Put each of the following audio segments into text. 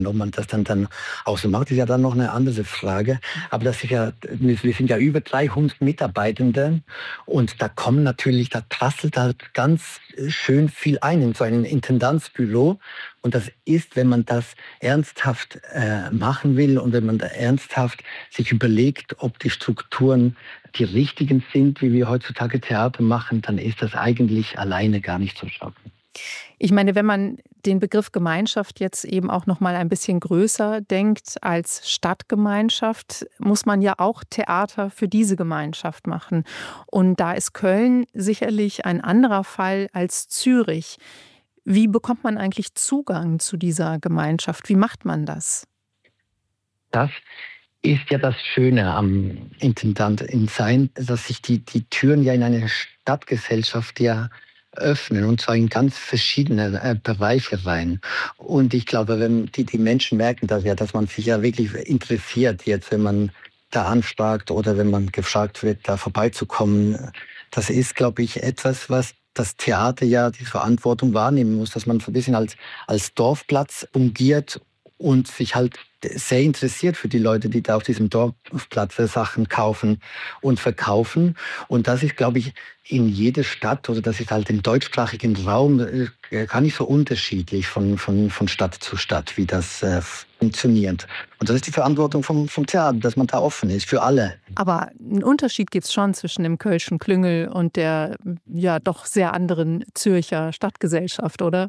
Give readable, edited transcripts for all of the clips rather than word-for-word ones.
Ob man das dann auch so macht, ist ja dann noch eine andere Frage. Aber wir sind ja über 300 Mitarbeitende und da prasselt halt ganz schön viel ein in so ein Intendanzbüro. Und das ist, wenn man das ernsthaft machen will und wenn man da ernsthaft sich überlegt, ob die Strukturen die richtigen sind, wie wir heutzutage Theater machen, dann ist das eigentlich alleine gar nicht zu schaffen. Ich meine, wenn man den Begriff Gemeinschaft jetzt eben auch noch mal ein bisschen größer denkt als Stadtgemeinschaft, muss man ja auch Theater für diese Gemeinschaft machen. Und da ist Köln sicherlich ein anderer Fall als Zürich. Wie bekommt man eigentlich Zugang zu dieser Gemeinschaft? Wie macht man das? Das ist ja das Schöne am Intendant in Sein, dass sich die Türen ja in eine Stadtgesellschaft ja öffnen und zwar in ganz verschiedene Bereiche rein. Und ich glaube, wenn die Menschen merken das ja, dass man sich ja wirklich interessiert jetzt, wenn man da anfragt oder wenn man gefragt wird, da vorbeizukommen. Das ist, glaube ich, etwas, was das Theater ja die Verantwortung wahrnehmen muss, dass man so ein bisschen als Dorfplatz fungiert und sich halt sehr interessiert für die Leute, die da auf diesem Dorfplatz Sachen kaufen und verkaufen. Und das ist, glaube ich, in jeder Stadt oder das ist halt im deutschsprachigen Raum gar nicht so unterschiedlich von Stadt zu Stadt, wie das funktioniert. Und das ist die Verantwortung vom Theater, dass man da offen ist für alle. Aber einen Unterschied gibt es schon zwischen dem Kölschen Klüngel und der ja doch sehr anderen Zürcher Stadtgesellschaft, oder?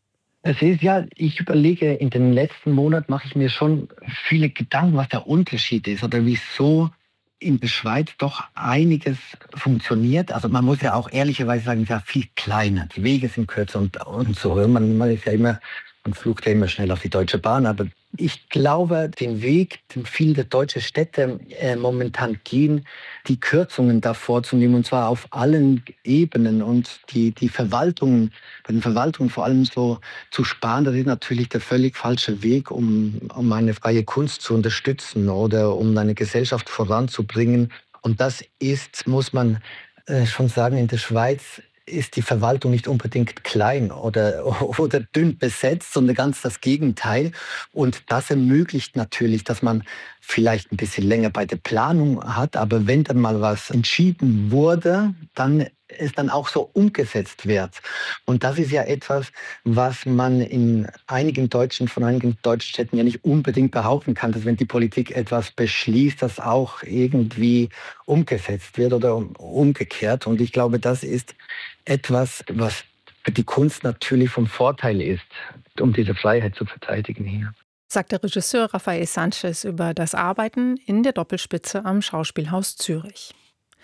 Es ist ja, ich überlege, in den letzten Monaten mache ich mir schon viele Gedanken, was der Unterschied ist oder wieso in der Schweiz doch einiges funktioniert. Also man muss ja auch ehrlicherweise sagen, es ist ja viel kleiner. Die Wege sind kürzer und so. Man ist ja immer, man flucht ja immer schnell auf die Deutsche Bahn, aber ich glaube, den Weg, den viele deutsche Städte momentan gehen, die Kürzungen da vorzunehmen, und zwar auf allen Ebenen und die Verwaltungen, bei den Verwaltungen vor allem so zu sparen, das ist natürlich der völlig falsche Weg, um eine freie Kunst zu unterstützen oder um eine Gesellschaft voranzubringen. Und das ist, muss man schon sagen, in der Schweiz ist die Verwaltung nicht unbedingt klein oder dünn besetzt, sondern ganz das Gegenteil. Und das ermöglicht natürlich, dass man vielleicht ein bisschen länger bei der Planung hat, aber wenn dann mal was entschieden wurde, dann es dann auch so umgesetzt wird. Und das ist ja etwas, was man von einigen deutschen Städten ja nicht unbedingt behaupten kann, dass wenn die Politik etwas beschließt, das auch irgendwie umgesetzt wird oder umgekehrt. Und ich glaube, das ist etwas, was für die Kunst natürlich vom Vorteil ist, um diese Freiheit zu verteidigen hier. Sagt der Regisseur Rafael Sanchez über das Arbeiten in der Doppelspitze am Schauspielhaus Zürich.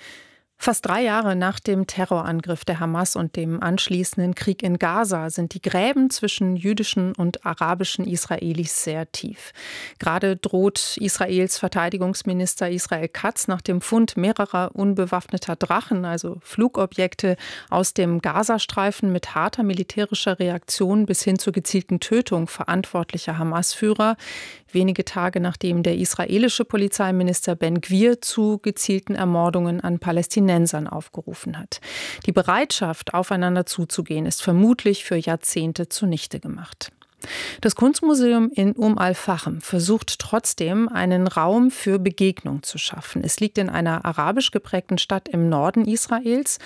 Fast 3 Jahre nach dem Terrorangriff der Hamas und dem anschließenden Krieg in Gaza sind die Gräben zwischen jüdischen und arabischen Israelis sehr tief. Gerade droht Israels Verteidigungsminister Israel Katz nach dem Fund mehrerer unbewaffneter Drachen, also Flugobjekte aus dem Gazastreifen, mit harter militärischer Reaktion bis hin zur gezielten Tötung verantwortlicher Hamas-Führer. Wenige Tage nachdem der israelische Polizeiminister Ben Gvir zu gezielten Ermordungen an Palästinensern aufgerufen hat. Die Bereitschaft, aufeinander zuzugehen, ist vermutlich für Jahrzehnte zunichte gemacht. Das Kunstmuseum in al-Fachem versucht trotzdem, einen Raum für Begegnung zu schaffen. Es liegt in einer arabisch geprägten Stadt im Norden Israels.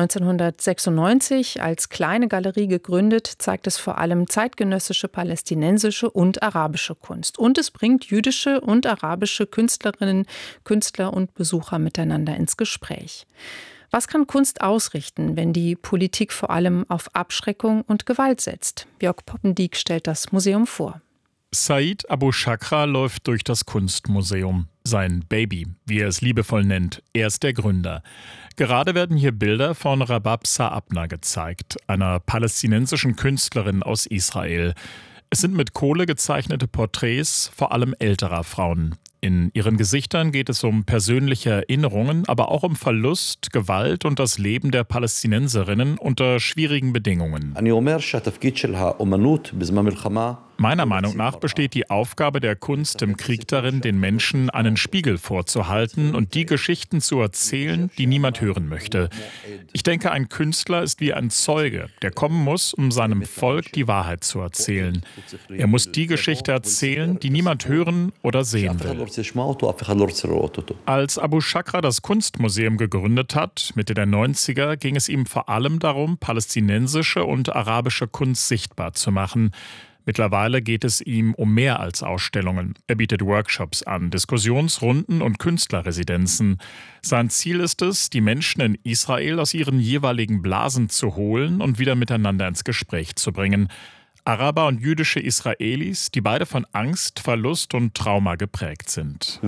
1996 als kleine Galerie gegründet, zeigt es vor allem zeitgenössische, palästinensische und arabische Kunst. Und es bringt jüdische und arabische Künstlerinnen, Künstler und Besucher miteinander ins Gespräch. Was kann Kunst ausrichten, wenn die Politik vor allem auf Abschreckung und Gewalt setzt? Jörg Poppendiek stellt das Museum vor. Said Abu Shakra läuft durch das Kunstmuseum. Sein Baby, wie er es liebevoll nennt. Er ist der Gründer. Gerade werden hier Bilder von Rabab Saabna gezeigt, einer palästinensischen Künstlerin aus Israel. Es sind mit Kohle gezeichnete Porträts, vor allem älterer Frauen. In ihren Gesichtern geht es um persönliche Erinnerungen, aber auch um Verlust, Gewalt und das Leben der Palästinenserinnen unter schwierigen Bedingungen. Meiner Meinung nach besteht die Aufgabe der Kunst im Krieg darin, den Menschen einen Spiegel vorzuhalten und die Geschichten zu erzählen, die niemand hören möchte. Ich denke, ein Künstler ist wie ein Zeuge, der kommen muss, um seinem Volk die Wahrheit zu erzählen. Er muss die Geschichte erzählen, die niemand hören oder sehen will. Als Abu Shakra das Kunstmuseum gegründet hat, Mitte der 90er, ging es ihm vor allem darum, palästinensische und arabische Kunst sichtbar zu machen. Mittlerweile geht es ihm um mehr als Ausstellungen. Er bietet Workshops an, Diskussionsrunden und Künstlerresidenzen. Sein Ziel ist es, die Menschen in Israel aus ihren jeweiligen Blasen zu holen und wieder miteinander ins Gespräch zu bringen. Araber und jüdische Israelis, die beide von Angst, Verlust und Trauma geprägt sind.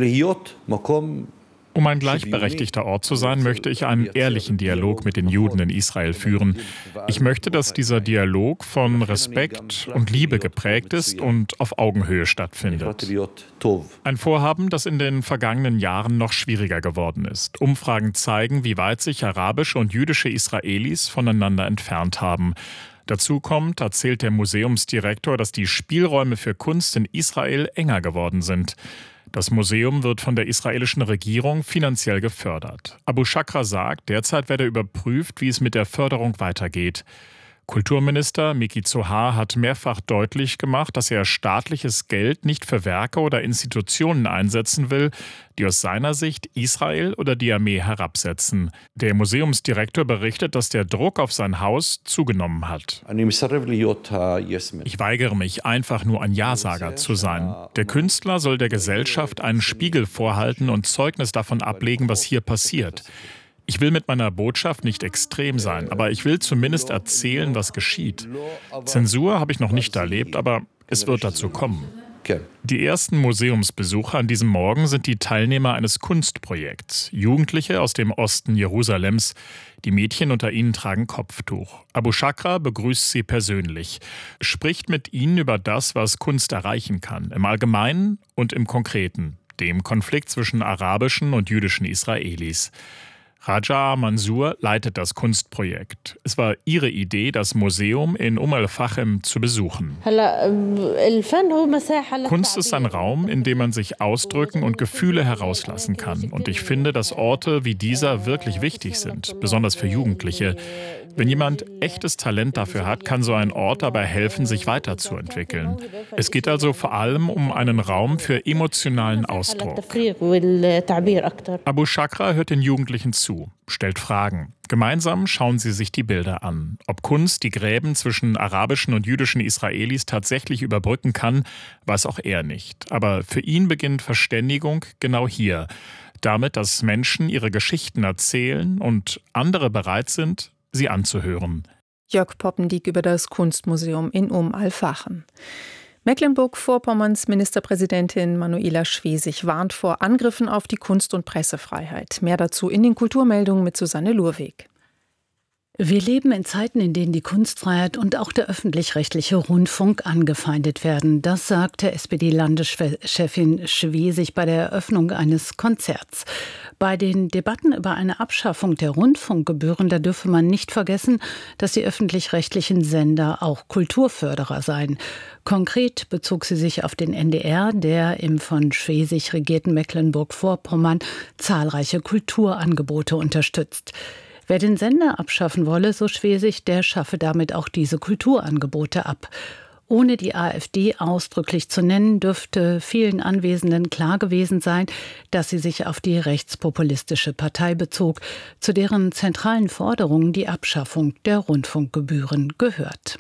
Um ein gleichberechtigter Ort zu sein, möchte ich einen ehrlichen Dialog mit den Juden in Israel führen. Ich möchte, dass dieser Dialog von Respekt und Liebe geprägt ist und auf Augenhöhe stattfindet. Ein Vorhaben, das in den vergangenen Jahren noch schwieriger geworden ist. Umfragen zeigen, wie weit sich arabische und jüdische Israelis voneinander entfernt haben. Dazu kommt, erzählt der Museumsdirektor, dass die Spielräume für Kunst in Israel enger geworden sind. Das Museum wird von der israelischen Regierung finanziell gefördert. Abu Shakra sagt, derzeit werde überprüft, wie es mit der Förderung weitergeht. Kulturminister Miki Zohar hat mehrfach deutlich gemacht, dass er staatliches Geld nicht für Werke oder Institutionen einsetzen will, die aus seiner Sicht Israel oder die Armee herabsetzen. Der Museumsdirektor berichtet, dass der Druck auf sein Haus zugenommen hat. Ich weigere mich, einfach nur ein Ja-Sager zu sein. Der Künstler soll der Gesellschaft einen Spiegel vorhalten und Zeugnis davon ablegen, was hier passiert. Ich will mit meiner Botschaft nicht extrem sein, aber ich will zumindest erzählen, was geschieht. Zensur habe ich noch nicht erlebt, aber es wird dazu kommen. Die ersten Museumsbesucher an diesem Morgen sind die Teilnehmer eines Kunstprojekts. Jugendliche aus dem Osten Jerusalems. Die Mädchen unter ihnen tragen Kopftuch. Abu Shakra begrüßt sie persönlich, spricht mit ihnen über das, was Kunst erreichen kann, im Allgemeinen und im Konkreten, dem Konflikt zwischen arabischen und jüdischen Israelis. Raja Mansour leitet das Kunstprojekt. Es war ihre Idee, das Museum in al-Fachem zu besuchen. Kunst ist ein Raum, in dem man sich ausdrücken und Gefühle herauslassen kann. Und ich finde, dass Orte wie dieser wirklich wichtig sind, besonders für Jugendliche. Wenn jemand echtes Talent dafür hat, kann so ein Ort dabei helfen, sich weiterzuentwickeln. Es geht also vor allem um einen Raum für emotionalen Ausdruck. Abu Shakra hört den Jugendlichen zu, stellt Fragen. Gemeinsam schauen sie sich die Bilder an. Ob Kunst die Gräben zwischen arabischen und jüdischen Israelis tatsächlich überbrücken kann, weiß auch er nicht. Aber für ihn beginnt Verständigung genau hier. Damit, dass Menschen ihre Geschichten erzählen und andere bereit sind, sie anzuhören. Jörg Poppendiek über das Kunstmuseum in al-Fachem. Mecklenburg-Vorpommerns Ministerpräsidentin Manuela Schwesig warnt vor Angriffen auf die Kunst- und Pressefreiheit. Mehr dazu in den Kulturmeldungen mit Susanne Lurweg. Wir leben in Zeiten, in denen die Kunstfreiheit und auch der öffentlich-rechtliche Rundfunk angefeindet werden. Das sagte SPD-Landeschefin Schwesig bei der Eröffnung eines Konzerts. Bei den Debatten über eine Abschaffung der Rundfunkgebühren, da dürfe man nicht vergessen, dass die öffentlich-rechtlichen Sender auch Kulturförderer seien. Konkret bezog sie sich auf den NDR, der im von Schwesig regierten Mecklenburg-Vorpommern zahlreiche Kulturangebote unterstützt. Wer den Sender abschaffen wolle, so Schwesig, der schaffe damit auch diese Kulturangebote ab. Ohne die AfD ausdrücklich zu nennen, dürfte vielen Anwesenden klar gewesen sein, dass sie sich auf die rechtspopulistische Partei bezog, zu deren zentralen Forderungen die Abschaffung der Rundfunkgebühren gehört.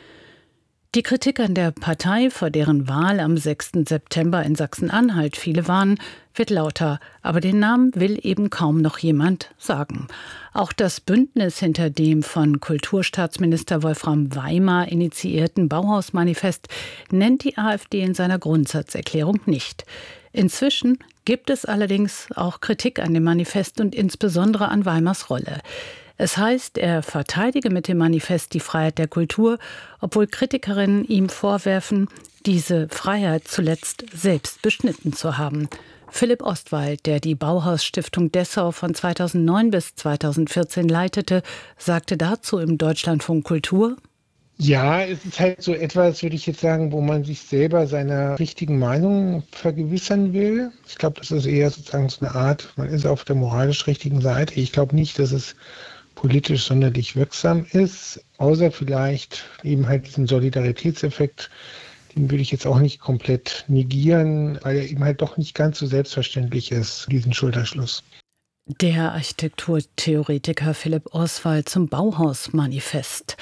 Die Kritik an der Partei, vor deren Wahl am 6. September in Sachsen-Anhalt viele waren, wird lauter, aber den Namen will eben kaum noch jemand sagen. Auch das Bündnis hinter dem von Kulturstaatsminister Wolfram Weimar initiierten Bauhausmanifest nennt die AfD in seiner Grundsatzerklärung nicht. Inzwischen gibt es allerdings auch Kritik an dem Manifest und insbesondere an Weimars Rolle. Es heißt, er verteidige mit dem Manifest die Freiheit der Kultur, obwohl Kritikerinnen ihm vorwerfen, diese Freiheit zuletzt selbst beschnitten zu haben. Philipp Ostwald, der die Bauhausstiftung Dessau von 2009 bis 2014 leitete, sagte dazu im Deutschlandfunk Kultur: Ja, es ist halt so etwas, würde ich jetzt sagen, wo man sich selber seiner richtigen Meinung vergewissern will. Ich glaube, das ist eher sozusagen so eine Art, man ist auf der moralisch richtigen Seite. Ich glaube nicht, dass es politisch sonderlich wirksam ist, außer vielleicht eben halt diesen Solidaritätseffekt, den würde ich jetzt auch nicht komplett negieren, weil er eben halt doch nicht ganz so selbstverständlich ist, diesen Schulterschluss. Der Architekturtheoretiker Philipp Oswald zum Bauhaus-Manifest.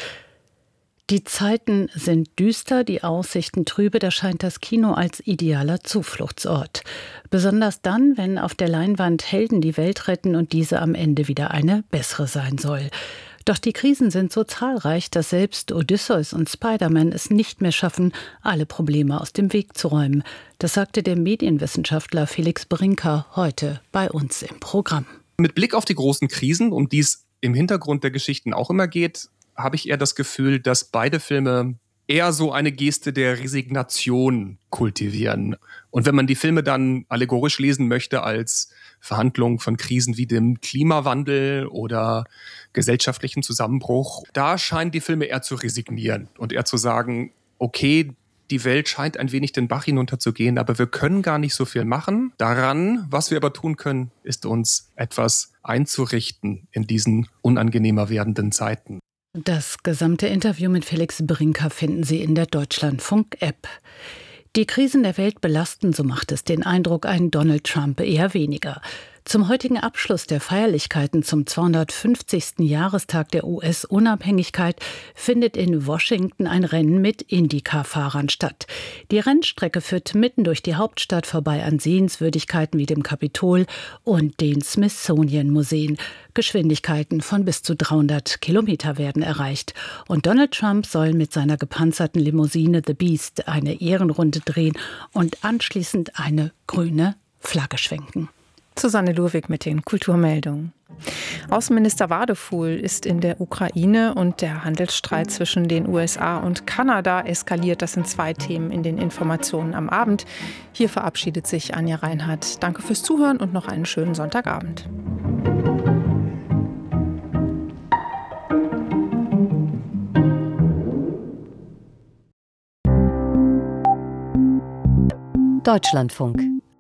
Die Zeiten sind düster, die Aussichten trübe, da scheint das Kino als idealer Zufluchtsort. Besonders dann, wenn auf der Leinwand Helden die Welt retten und diese am Ende wieder eine bessere sein soll. Doch die Krisen sind so zahlreich, dass selbst Odysseus und Spider-Man es nicht mehr schaffen, alle Probleme aus dem Weg zu räumen. Das sagte der Medienwissenschaftler Felix Brinker heute bei uns im Programm. Mit Blick auf die großen Krisen, um die es im Hintergrund der Geschichten auch immer geht, habe ich eher das Gefühl, dass beide Filme eher so eine Geste der Resignation kultivieren. Und wenn man die Filme dann allegorisch lesen möchte als Verhandlung von Krisen wie dem Klimawandel oder gesellschaftlichen Zusammenbruch, da scheinen die Filme eher zu resignieren und eher zu sagen, okay, die Welt scheint ein wenig den Bach hinunterzugehen, aber wir können gar nicht so viel machen. Daran, was wir aber tun können, ist uns etwas einzurichten in diesen unangenehmer werdenden Zeiten. Das gesamte Interview mit Felix Brinker finden Sie in der Deutschlandfunk-App. Die Krisen der Welt belasten, so macht es den Eindruck, einen Donald Trump eher weniger. Zum heutigen Abschluss der Feierlichkeiten zum 250. Jahrestag der US-Unabhängigkeit findet in Washington ein Rennen mit Indycar-Fahrern statt. Die Rennstrecke führt mitten durch die Hauptstadt vorbei an Sehenswürdigkeiten wie dem Kapitol und den Smithsonian-Museen. Geschwindigkeiten von bis zu 300 Kilometer werden erreicht. Und Donald Trump soll mit seiner gepanzerten Limousine The Beast eine Ehrenrunde drehen und anschließend eine grüne Flagge schwenken. Susanne Lurwig mit den Kulturmeldungen. Außenminister Wadefuhl ist in der Ukraine und der Handelsstreit zwischen den USA und Kanada eskaliert. Das sind zwei Themen in den Informationen am Abend. Hier verabschiedet sich Anja Reinhardt. Danke fürs Zuhören und noch einen schönen Sonntagabend. Deutschlandfunk.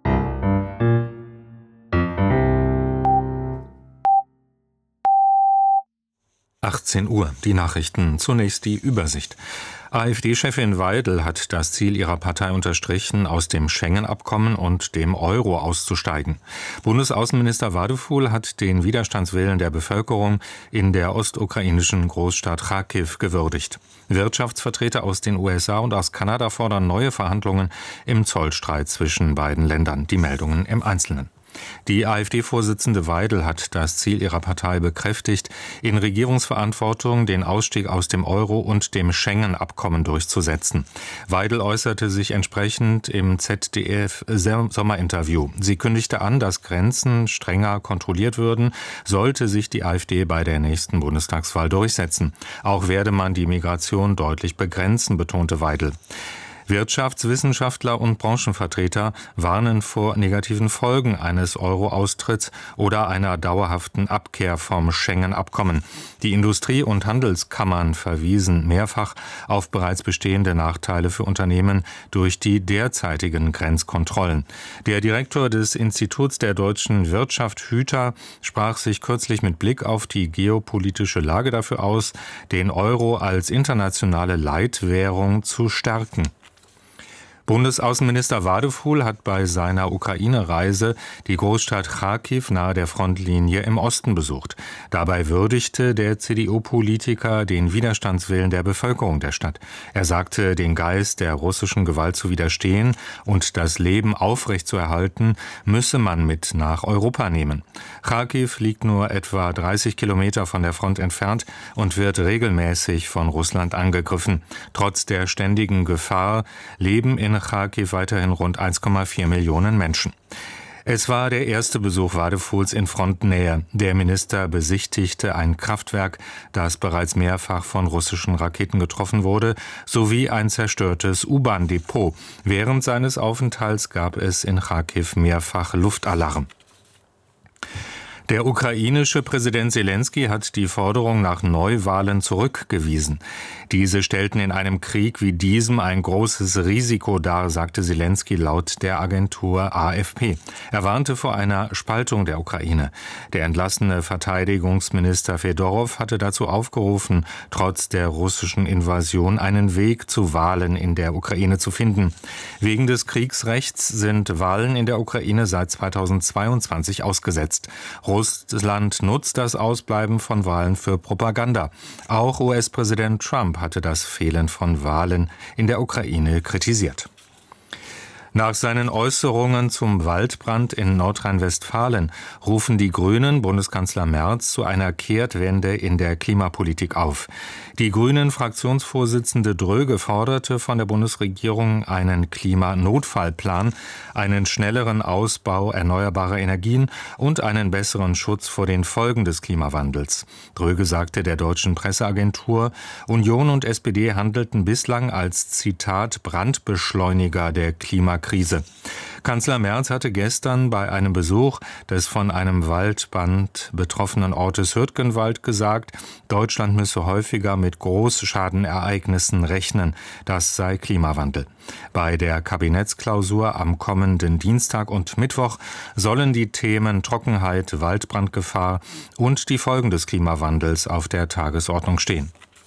Uhr, die Nachrichten. Zunächst die Übersicht. AfD-Chefin Weidel hat das Ziel ihrer Partei unterstrichen, aus dem Schengen-Abkommen und dem Euro auszusteigen. Bundesaußenminister Wadefuhl hat den Widerstandswillen der Bevölkerung in der ostukrainischen Großstadt Charkiw gewürdigt. Wirtschaftsvertreter aus den USA und aus Kanada fordern neue Verhandlungen im Zollstreit zwischen beiden Ländern. Die Meldungen im Einzelnen. Die AfD-Vorsitzende Weidel hat das Ziel ihrer Partei bekräftigt, in Regierungsverantwortung den Ausstieg aus dem Euro und dem Schengen-Abkommen durchzusetzen. Weidel äußerte sich entsprechend im ZDF-Sommerinterview. Sie kündigte an, dass Grenzen strenger kontrolliert würden, sollte sich die AfD bei der nächsten Bundestagswahl durchsetzen. Auch werde man die Migration deutlich begrenzen, betonte Weidel. Wirtschaftswissenschaftler und Branchenvertreter warnen vor negativen Folgen eines Euro-Austritts oder einer dauerhaften Abkehr vom Schengen-Abkommen. Die Industrie- und Handelskammern verwiesen mehrfach auf bereits bestehende Nachteile für Unternehmen durch die derzeitigen Grenzkontrollen. Der Direktor des Instituts der deutschen Wirtschaft, Hüter, sprach sich kürzlich mit Blick auf die geopolitische Lage dafür aus, den Euro als internationale Leitwährung zu stärken. Bundesaußenminister Wadefuhl hat bei seiner Ukraine-Reise die Großstadt Charkiw nahe der Frontlinie im Osten besucht. Dabei würdigte der CDU-Politiker den Widerstandswillen der Bevölkerung der Stadt. Er sagte, den Geist der russischen Gewalt zu widerstehen und das Leben aufrechtzuerhalten, müsse man mit nach Europa nehmen. Charkiw liegt nur etwa 30 Kilometer von der Front entfernt und wird regelmäßig von Russland angegriffen. Trotz der ständigen Gefahr leben in Charkiw weiterhin rund 1,4 Millionen Menschen. Es war der erste Besuch Wadefuhls in Frontnähe. Der Minister besichtigte ein Kraftwerk, das bereits mehrfach von russischen Raketen getroffen wurde, sowie ein zerstörtes U-Bahn-Depot. Während seines Aufenthalts gab es in Charkiw mehrfach Luftalarm. Der ukrainische Präsident Selenskyj hat die Forderung nach Neuwahlen zurückgewiesen. Diese stellten in einem Krieg wie diesem ein großes Risiko dar, sagte Selenskyj laut der Agentur AFP. Er warnte vor einer Spaltung der Ukraine. Der entlassene Verteidigungsminister Fedorow hatte dazu aufgerufen, trotz der russischen Invasion einen Weg zu Wahlen in der Ukraine zu finden. Wegen des Kriegsrechts sind Wahlen in der Ukraine seit 2022 ausgesetzt. Russland nutzt das Ausbleiben von Wahlen für Propaganda. Auch US-Präsident Trump hatte das Fehlen von Wahlen in der Ukraine kritisiert. Nach seinen Äußerungen zum Waldbrand in Nordrhein-Westfalen rufen die Grünen Bundeskanzler Merz zu einer Kehrtwende in der Klimapolitik auf. Die Grünen-Fraktionsvorsitzende Dröge forderte von der Bundesregierung einen Klimanotfallplan, einen schnelleren Ausbau erneuerbarer Energien und einen besseren Schutz vor den Folgen des Klimawandels. Dröge sagte der deutschen Presseagentur, Union und SPD handelten bislang als, Zitat, Brandbeschleuniger der Klimakrise. Kanzler Merz hatte gestern bei einem Besuch des von einem Waldbrand betroffenen Ortes Hürtgenwald gesagt, Deutschland müsse häufiger mit Großschadenereignissen rechnen. Das sei Klimawandel. Bei der Kabinettsklausur am kommenden Dienstag und Mittwoch sollen die Themen Trockenheit, Waldbrandgefahr und die Folgen des Klimawandels auf der Tagesordnung stehen.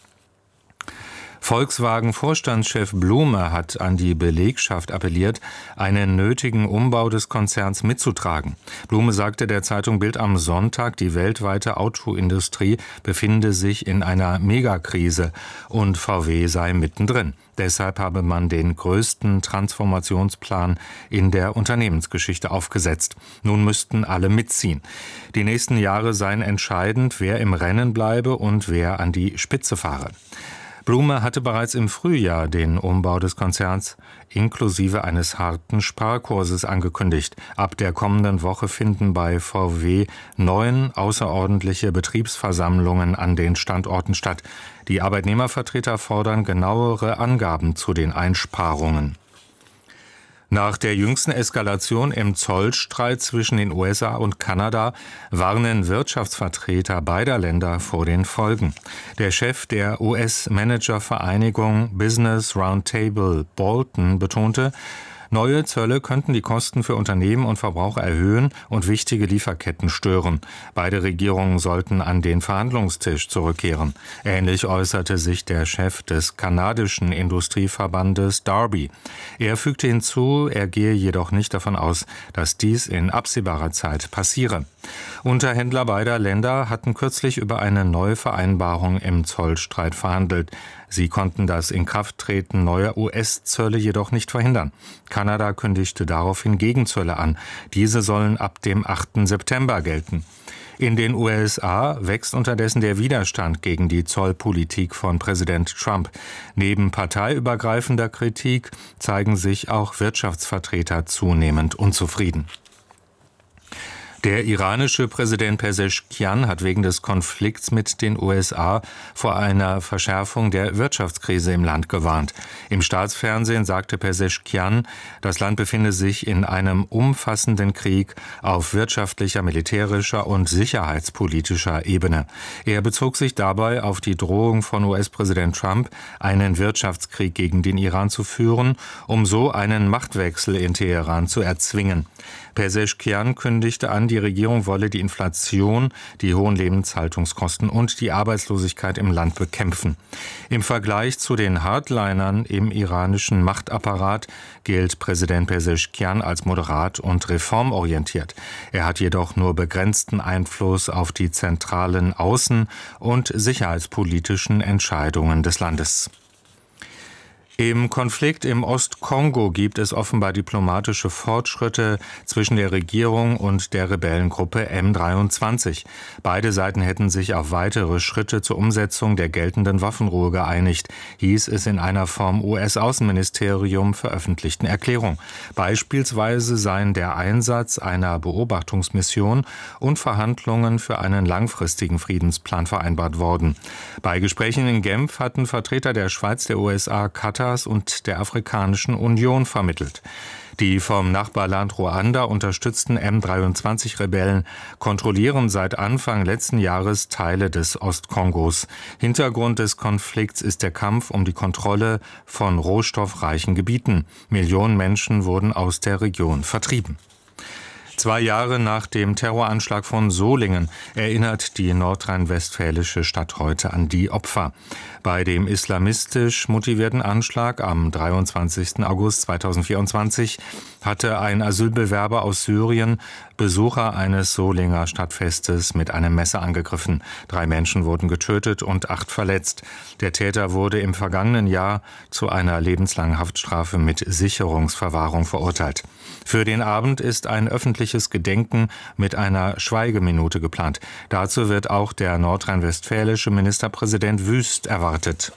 Volkswagen-Vorstandschef Blume hat an die Belegschaft appelliert, einen nötigen Umbau des Konzerns mitzutragen. Blume sagte der Zeitung Bild am Sonntag, die weltweite Autoindustrie befinde sich in einer Megakrise und VW sei mittendrin. Deshalb habe man den größten Transformationsplan in der Unternehmensgeschichte aufgesetzt. Nun müssten alle mitziehen. Die nächsten Jahre seien entscheidend, wer im Rennen bleibe und wer an die Spitze fahre. Blume hatte bereits im Frühjahr den Umbau des Konzerns inklusive eines harten Sparkurses angekündigt. Ab der kommenden Woche finden bei VW 9 außerordentliche Betriebsversammlungen an den Standorten statt. Die Arbeitnehmervertreter fordern genauere Angaben zu den Einsparungen. Nach der jüngsten Eskalation im Zollstreit zwischen den USA und Kanada warnen Wirtschaftsvertreter beider Länder vor den Folgen. Der Chef der US-Managervereinigung Business Roundtable Bolton betonte, neue Zölle könnten die Kosten für Unternehmen und Verbraucher erhöhen und wichtige Lieferketten stören. Beide Regierungen sollten an den Verhandlungstisch zurückkehren. Ähnlich äußerte sich der Chef des kanadischen Industrieverbandes Darby. Er fügte hinzu, er gehe jedoch nicht davon aus, dass dies in absehbarer Zeit passiere. Unterhändler beider Länder hatten kürzlich über eine neue Vereinbarung im Zollstreit verhandelt. Sie konnten das Inkrafttreten neuer US-Zölle jedoch nicht verhindern. Kanada kündigte daraufhin Gegenzölle an. Diese sollen ab dem 8. September gelten. In den USA wächst unterdessen der Widerstand gegen die Zollpolitik von Präsident Trump. Neben parteiübergreifender Kritik zeigen sich auch Wirtschaftsvertreter zunehmend unzufrieden. Der iranische Präsident Pezeshkian hat wegen des Konflikts mit den USA vor einer Verschärfung der Wirtschaftskrise im Land gewarnt. Im Staatsfernsehen sagte Pezeshkian, das Land befinde sich in einem umfassenden Krieg auf wirtschaftlicher, militärischer und sicherheitspolitischer Ebene. Er bezog sich dabei auf die Drohung von US-Präsident Trump, einen Wirtschaftskrieg gegen den Iran zu führen, um so einen Machtwechsel in Teheran zu erzwingen. Pezeshkian kündigte an, die Regierung wolle die Inflation, die hohen Lebenshaltungskosten und die Arbeitslosigkeit im Land bekämpfen. Im Vergleich zu den Hardlinern im iranischen Machtapparat gilt Präsident Pezeshkian als moderat und reformorientiert. Er hat jedoch nur begrenzten Einfluss auf die zentralen außen- und sicherheitspolitischen Entscheidungen des Landes. Im Konflikt im Ostkongo gibt es offenbar diplomatische Fortschritte zwischen der Regierung und der Rebellengruppe M23. Beide Seiten hätten sich auf weitere Schritte zur Umsetzung der geltenden Waffenruhe geeinigt, hieß es in einer vom US-Außenministerium veröffentlichten Erklärung. Beispielsweise seien der Einsatz einer Beobachtungsmission und Verhandlungen für einen langfristigen Friedensplan vereinbart worden. Bei Gesprächen in Genf hatten Vertreter der Schweiz, der USA, Katar Caritas und der Afrikanischen Union vermittelt. Die vom Nachbarland Ruanda unterstützten M23-Rebellen kontrollieren seit Anfang letzten Jahres Teile des Ostkongos. Hintergrund des Konflikts ist der Kampf um die Kontrolle von rohstoffreichen Gebieten. Millionen Menschen wurden aus der Region vertrieben. 2 Jahre nach dem Terroranschlag von Solingen erinnert die nordrhein-westfälische Stadt heute an die Opfer. Bei dem islamistisch motivierten Anschlag am 23. August 2024 hatte ein Asylbewerber aus Syrien Besucher eines Solinger Stadtfestes mit einem Messer angegriffen. 3 Menschen wurden getötet und 8 verletzt. Der Täter wurde im vergangenen Jahr zu einer lebenslangen Haftstrafe mit Sicherungsverwahrung verurteilt. Für den Abend ist ein öffentliches Gedenken mit einer Schweigeminute geplant. Dazu wird auch der nordrhein-westfälische Ministerpräsident Wüst erwartet.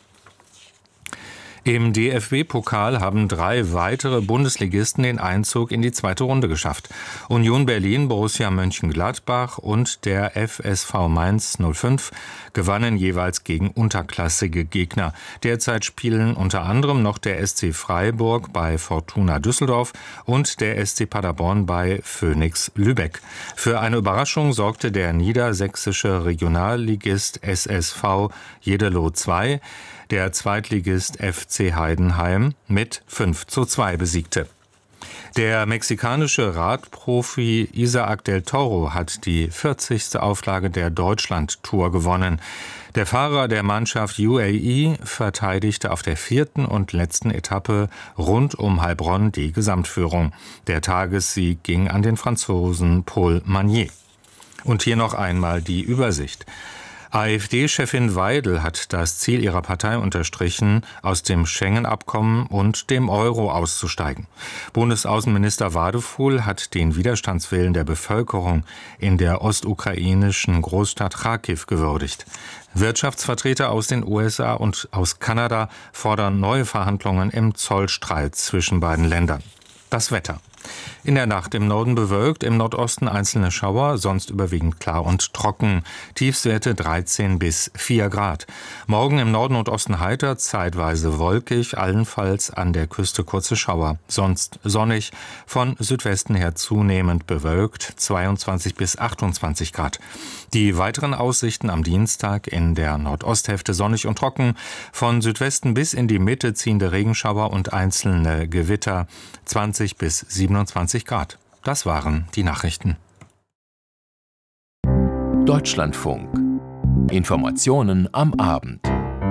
Im DFB-Pokal haben 3 weitere Bundesligisten den Einzug in die 2. Runde geschafft. Union Berlin, Borussia Mönchengladbach und der FSV Mainz 05 gewannen jeweils gegen unterklassige Gegner. Derzeit spielen unter anderem noch der SC Freiburg bei Fortuna Düsseldorf und der SC Paderborn bei Phönix Lübeck. Für eine Überraschung sorgte der niedersächsische Regionalligist SSV Jeddelo 2, der Zweitligist FC Heidenheim mit 5:2 besiegte. Der mexikanische Radprofi Isaac del Toro hat die 40. Auflage der Deutschland-Tour gewonnen. Der Fahrer der Mannschaft UAE verteidigte auf der 4. und letzten Etappe rund um Heilbronn die Gesamtführung. Der Tagessieg ging an den Franzosen Paul Magnier. Und hier noch einmal die Übersicht. AfD-Chefin Weidel hat das Ziel ihrer Partei unterstrichen, aus dem Schengen-Abkommen und dem Euro auszusteigen. Bundesaußenminister Wadefuhl hat den Widerstandswillen der Bevölkerung in der ostukrainischen Großstadt Charkiw gewürdigt. Wirtschaftsvertreter aus den USA und aus Kanada fordern neue Verhandlungen im Zollstreit zwischen beiden Ländern. Das Wetter. In der Nacht im Norden bewölkt, im Nordosten einzelne Schauer, sonst überwiegend klar und trocken. Tiefstwerte 13 bis 4 Grad. Morgen im Norden und Osten heiter, zeitweise wolkig, allenfalls an der Küste kurze Schauer. Sonst sonnig, von Südwesten her zunehmend bewölkt, 22 bis 28 Grad. Die weiteren Aussichten am Dienstag in der Nordosthälfte sonnig und trocken, von Südwesten bis in die Mitte ziehende Regenschauer und einzelne Gewitter, 20 bis 27 Grad. Das waren die Nachrichten. Deutschlandfunk. Informationen am Abend.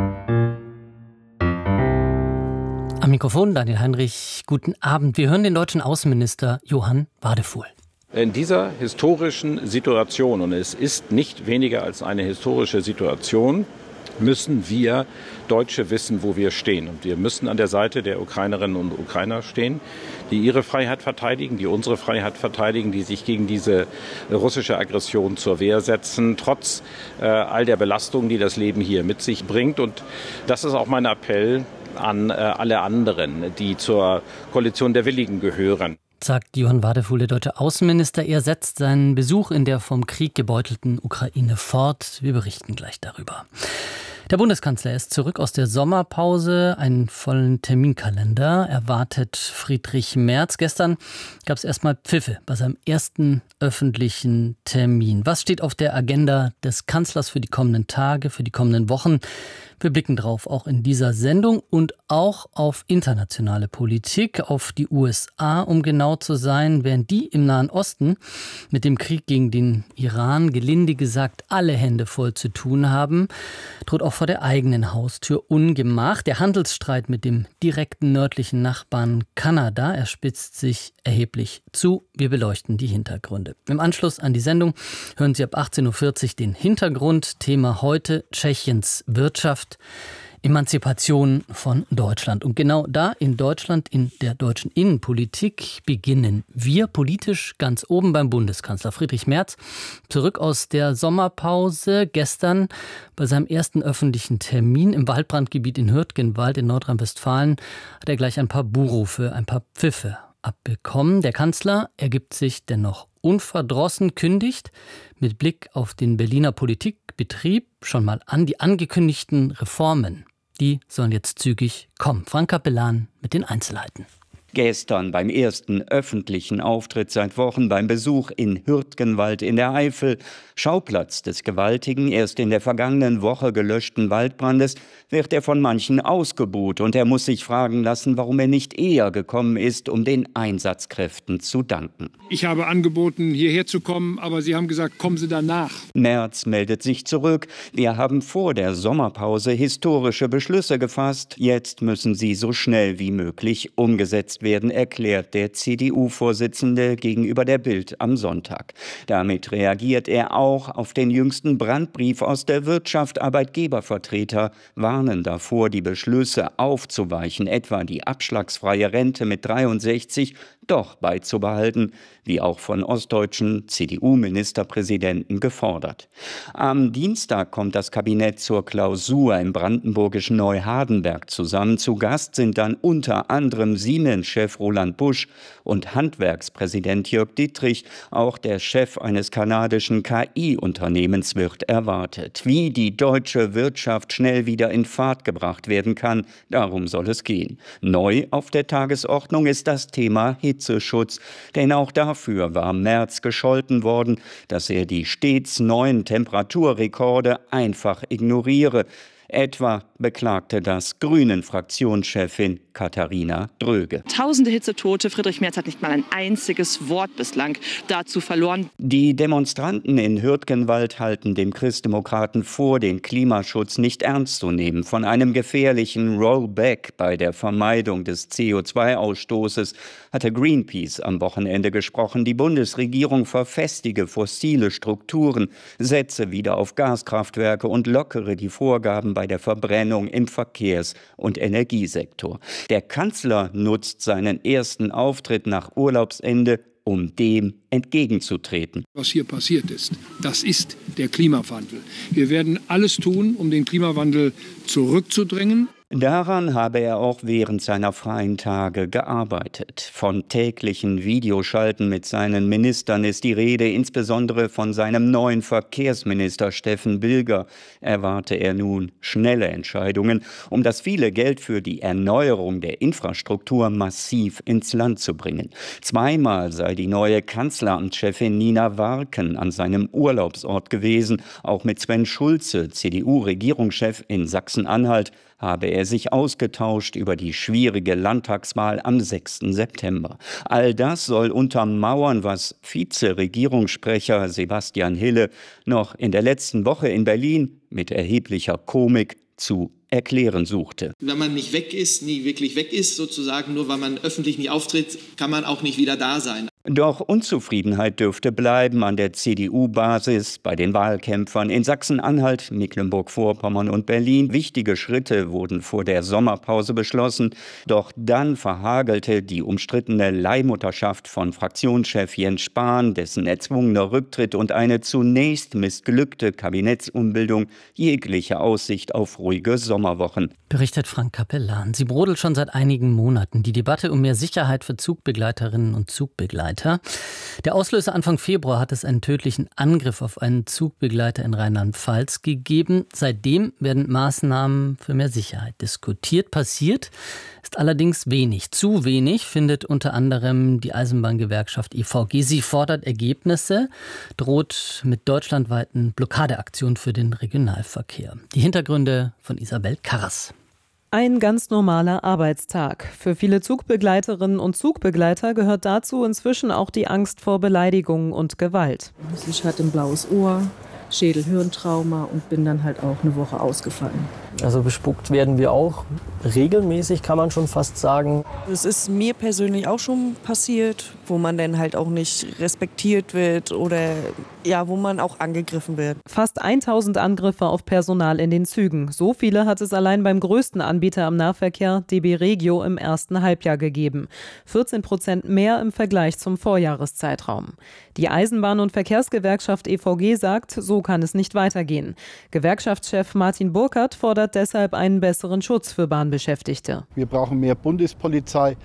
Am Mikrofon Daniel Heinrich. Guten Abend. Wir hören den deutschen Außenminister Johann Wadefuhl. In dieser historischen Situation, und es ist nicht weniger als eine historische Situation, müssen wir Deutsche wissen, wo wir stehen. Und wir müssen an der Seite der Ukrainerinnen und Ukrainer stehen, die ihre Freiheit verteidigen, die unsere Freiheit verteidigen, die sich gegen diese russische Aggression zur Wehr setzen, trotz all der Belastungen, die das Leben hier mit sich bringt. Und das ist auch mein Appell an alle anderen, die zur Koalition der Willigen gehören. Sagt Johann Wadefuhl, der deutsche Außenminister. Er setzt seinen Besuch in der vom Krieg gebeutelten Ukraine fort. Wir berichten gleich darüber. Der Bundeskanzler ist zurück aus der Sommerpause. Einen vollen Terminkalender erwartet Friedrich Merz. Gestern gab es erstmal Pfiffe bei seinem ersten öffentlichen Termin. Was steht auf der Agenda des Kanzlers für die kommenden Tage, für die kommenden Wochen? Wir blicken drauf, auch in dieser Sendung, und auch auf internationale Politik, auf die USA, um genau zu sein, während die im Nahen Osten mit dem Krieg gegen den Iran, gelinde gesagt, alle Hände voll zu tun haben, droht auch vor der eigenen Haustür Ungemach. Der Handelsstreit mit dem direkten nördlichen Nachbarn Kanada, er spitzt sich erheblich zu. Wir beleuchten die Hintergründe. Im Anschluss an die Sendung hören Sie ab 18.40 Uhr den Hintergrund. Thema heute: Tschechiens Wirtschaft, Emanzipation von Deutschland. Und genau da in Deutschland, in der deutschen Innenpolitik, beginnen wir politisch ganz oben beim Bundeskanzler Friedrich Merz. Zurück aus der Sommerpause, gestern bei seinem ersten öffentlichen Termin im Waldbrandgebiet in Hürtgenwald in Nordrhein-Westfalen hat er gleich ein paar Buhrufe, ein paar Pfiffe abbekommen. Der Kanzler ergibt sich dennoch unverdrossen, kündigt mit Blick auf den Berliner Politikbetrieb schon mal an die angekündigten Reformen Die sollen jetzt zügig kommen. Frank Capellan mit den Einzelheiten. Gestern beim ersten öffentlichen Auftritt seit Wochen beim Besuch in Hürtgenwald in der Eifel. Schauplatz des gewaltigen, erst in der vergangenen Woche gelöschten Waldbrandes, wird er von manchen ausgebuht. Und er muss sich fragen lassen, warum er nicht eher gekommen ist, um den Einsatzkräften zu danken. Ich habe angeboten, hierher zu kommen, aber Sie haben gesagt, kommen Sie danach. Merz meldet sich zurück. Wir haben vor der Sommerpause historische Beschlüsse gefasst. Jetzt müssen sie so schnell wie möglich umgesetzt werden, erklärt der CDU-Vorsitzende gegenüber der Bild am Sonntag. Damit reagiert er auch auf den jüngsten Brandbrief aus der Wirtschaft. Arbeitgebervertreter warnen davor, die Beschlüsse aufzuweichen, etwa die abschlagsfreie Rente mit 63 doch beizubehalten, wie auch von ostdeutschen CDU-Ministerpräsidenten gefordert. Am Dienstag kommt das Kabinett zur Klausur im brandenburgischen Neuhardenberg zusammen. Zu Gast sind dann unter anderem Siemens-Chef Roland Busch und Handwerkspräsident Jörg Dittrich. Auch der Chef eines kanadischen KI-Unternehmens wird erwartet. Wie die deutsche Wirtschaft schnell wieder in Fahrt gebracht werden kann, darum soll es gehen. Neu auf der Tagesordnung ist das Thema Hitzeschutz, denn auch dafür war Merz gescholten worden, dass er die stets neuen Temperaturrekorde einfach ignoriere. Etwa beklagte das Grünen-Fraktionschefin Katharina Dröge. Tausende Hitzetote, Friedrich Merz hat nicht mal ein einziges Wort bislang dazu verloren. Die Demonstranten in Hürtgenwald halten dem Christdemokraten vor, den Klimaschutz nicht ernst zu nehmen. Von einem gefährlichen Rollback bei der Vermeidung des CO2-Ausstoßes hatte Greenpeace am Wochenende gesprochen. Die Bundesregierung verfestige fossile Strukturen, setze wieder auf Gaskraftwerke und lockere die Vorgaben bei der Verbrennung im Verkehrs- und Energiesektor. Der Kanzler nutzt seinen ersten Auftritt nach Urlaubsende, um dem entgegenzutreten. Was hier passiert ist, das ist der Klimawandel. Wir werden alles tun, um den Klimawandel zurückzudrängen. Daran habe er auch während seiner freien Tage gearbeitet. Von täglichen Videoschalten mit seinen Ministern ist die Rede, insbesondere von seinem neuen Verkehrsminister Steffen Bilger erwarte er nun schnelle Entscheidungen, um das viele Geld für die Erneuerung der Infrastruktur massiv ins Land zu bringen. Zweimal sei die neue Kanzleramtschefin Nina Warken an seinem Urlaubsort gewesen. Auch mit Sven Schulze, CDU-Regierungschef in Sachsen-Anhalt, habe er sich ausgetauscht über die schwierige Landtagswahl am 6. September. All das soll untermauern, was Vize-Regierungssprecher Sebastian Hille noch in der letzten Woche in Berlin mit erheblicher Komik zu erklären suchte. Wenn man nicht weg ist, nie wirklich weg ist, sozusagen, nur weil man öffentlich nicht auftritt, kann man auch nicht wieder da sein. Doch Unzufriedenheit dürfte bleiben an der CDU-Basis, bei den Wahlkämpfern in Sachsen-Anhalt, Mecklenburg-Vorpommern und Berlin. Wichtige Schritte wurden vor der Sommerpause beschlossen. Doch dann verhagelte die umstrittene Leihmutterschaft von Fraktionschef Jens Spahn, dessen erzwungener Rücktritt und eine zunächst missglückte Kabinettsumbildung jegliche Aussicht auf ruhige Sommerwochen. Berichtet Frank Capellan. Sie brodelt schon seit einigen Monaten. Die Debatte um mehr Sicherheit für Zugbegleiterinnen und Zugbegleiter. Der Auslöser Anfang Februar hat es einen tödlichen Angriff auf einen Zugbegleiter in Rheinland-Pfalz gegeben. Seitdem werden Maßnahmen für mehr Sicherheit diskutiert. Passiert ist allerdings wenig. Zu wenig, findet unter anderem die Eisenbahngewerkschaft EVG. Sie fordert Ergebnisse, droht mit deutschlandweiten Blockadeaktionen für den Regionalverkehr. Die Hintergründe von Isabel Karras. Ein ganz normaler Arbeitstag. Für viele Zugbegleiterinnen und Zugbegleiter gehört dazu inzwischen auch die Angst vor Beleidigungen und Gewalt. Ich hatte ein blaues Ohr, Schädel-Hirntrauma und bin dann halt auch eine Woche ausgefallen. Also bespuckt werden wir auch regelmäßig, kann man schon fast sagen. Es ist mir persönlich auch schon passiert, wo man dann halt auch nicht respektiert wird oder ja, wo man auch angegriffen wird. Fast 1000 Angriffe auf Personal in den Zügen. So viele hat es allein beim größten Anbieter am Nahverkehr, DB Regio, im ersten Halbjahr gegeben. 14% mehr im Vergleich zum Vorjahreszeitraum. Die Eisenbahn- und Verkehrsgewerkschaft EVG sagt, so kann es nicht weitergehen. Gewerkschaftschef Martin Burkhardt fordert deshalb einen besseren Schutz für Bahnbeschäftigte. Wir brauchen mehr Bundespolizei.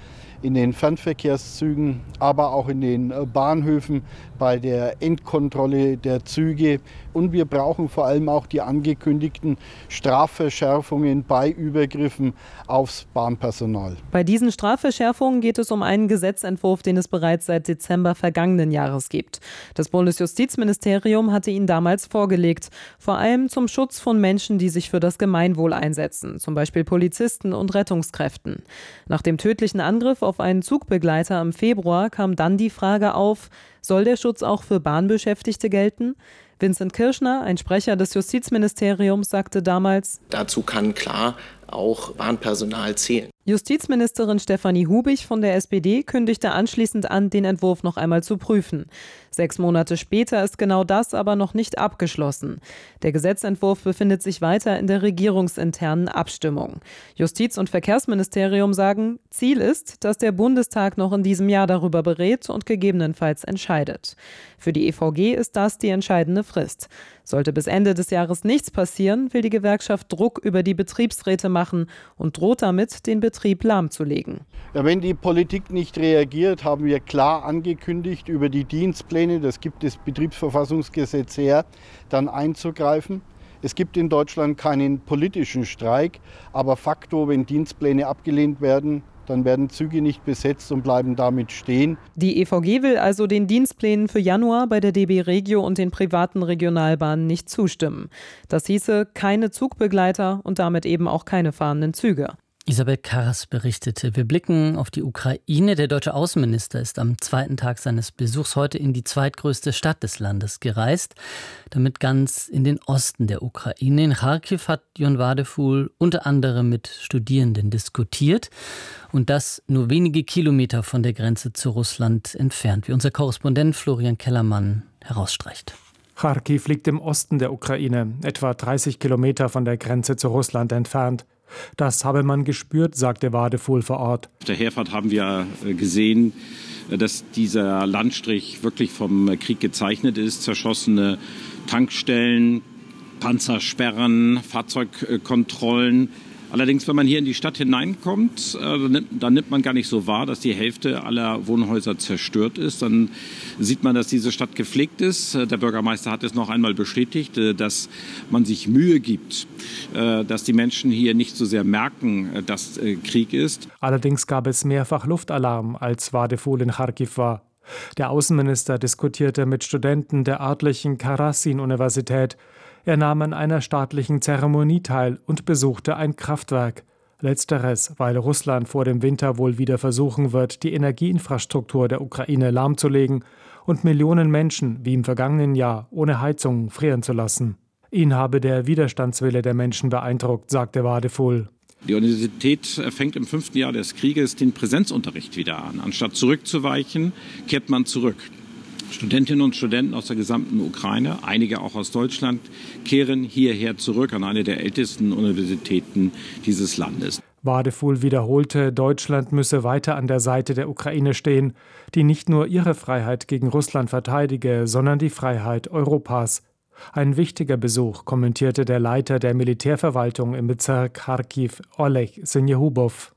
in den Fernverkehrszügen, aber auch in den Bahnhöfen bei der Endkontrolle der Züge. Und wir brauchen vor allem auch die angekündigten Strafverschärfungen bei Übergriffen aufs Bahnpersonal. Bei diesen Strafverschärfungen geht es um einen Gesetzentwurf, den es bereits seit Dezember vergangenen Jahres gibt. Das Bundesjustizministerium hatte ihn damals vorgelegt, vor allem zum Schutz von Menschen, die sich für das Gemeinwohl einsetzen, zum Beispiel Polizisten und Rettungskräften. Nach dem tödlichen Angriff auf einen Zugbegleiter im Februar kam dann die Frage auf, soll der Schutz auch für Bahnbeschäftigte gelten? Vincent Kirschner, ein Sprecher des Justizministeriums, sagte damals: Dazu kann klar auch Bahnpersonal zählen. Justizministerin Stefanie Hubich von der SPD kündigte anschließend an, den Entwurf noch einmal zu prüfen. 6 Monate später ist genau das aber noch nicht abgeschlossen. Der Gesetzentwurf befindet sich weiter in der regierungsinternen Abstimmung. Justiz- und Verkehrsministerium sagen, Ziel ist, dass der Bundestag noch in diesem Jahr darüber berät und gegebenenfalls entscheidet. Für die EVG ist das die entscheidende Frist. Sollte bis Ende des Jahres nichts passieren, will die Gewerkschaft Druck über die Betriebsräte machen und droht damit, den Betrieb lahmzulegen. Ja, wenn die Politik nicht reagiert, haben wir klar angekündigt, über die Dienstpläne, das gibt das Betriebsverfassungsgesetz her, dann einzugreifen. Es gibt in Deutschland keinen politischen Streik, aber facto, wenn Dienstpläne abgelehnt werden, dann werden Züge nicht besetzt und bleiben damit stehen. Die EVG will also den Dienstplänen für Januar bei der DB Regio und den privaten Regionalbahnen nicht zustimmen. Das hieße keine Zugbegleiter und damit eben auch keine fahrenden Züge. Isabel Karras berichtete. Wir blicken auf die Ukraine. Der deutsche Außenminister ist am 2. Tag seines Besuchs heute in die zweitgrößte Stadt des Landes gereist, damit ganz in den Osten der Ukraine. In Charkiw hat Jon Wadefuhl unter anderem mit Studierenden diskutiert und das nur wenige Kilometer von der Grenze zu Russland entfernt, wie unser Korrespondent Florian Kellermann herausstreicht. Charkiw liegt im Osten der Ukraine, etwa 30 Kilometer von der Grenze zu Russland entfernt. Das habe man gespürt, sagte Wadefuhl vor Ort. Auf der Herfahrt haben wir gesehen, dass dieser Landstrich wirklich vom Krieg gezeichnet ist. Zerschossene Tankstellen, Panzersperren, Fahrzeugkontrollen. Allerdings, wenn man hier in die Stadt hineinkommt, dann nimmt man gar nicht so wahr, dass die Hälfte aller Wohnhäuser zerstört ist. Dann sieht man, dass diese Stadt gepflegt ist. Der Bürgermeister hat es noch einmal bestätigt, dass man sich Mühe gibt, dass die Menschen hier nicht so sehr merken, dass Krieg ist. Allerdings gab es mehrfach Luftalarm, als Wadefuhl in Charkiw war. Der Außenminister diskutierte mit Studenten der örtlichen Karasin-Universität. Er nahm an einer staatlichen Zeremonie teil und besuchte ein Kraftwerk. Letzteres, weil Russland vor dem Winter wohl wieder versuchen wird, die Energieinfrastruktur der Ukraine lahmzulegen und Millionen Menschen, wie im vergangenen Jahr, ohne Heizung frieren zu lassen. Ihn habe der Widerstandswille der Menschen beeindruckt, sagte Wadefuhl. Die Universität fängt im 5. Jahr des Krieges den Präsenzunterricht wieder an. Anstatt zurückzuweichen, kehrt man zurück. Studentinnen und Studenten aus der gesamten Ukraine, einige auch aus Deutschland, kehren hierher zurück an eine der ältesten Universitäten dieses Landes. Wadefuhl wiederholte, Deutschland müsse weiter an der Seite der Ukraine stehen, die nicht nur ihre Freiheit gegen Russland verteidige, sondern die Freiheit Europas. Ein wichtiger Besuch, kommentierte der Leiter der Militärverwaltung im Bezirk Charkiw, Oleg Senjehubow.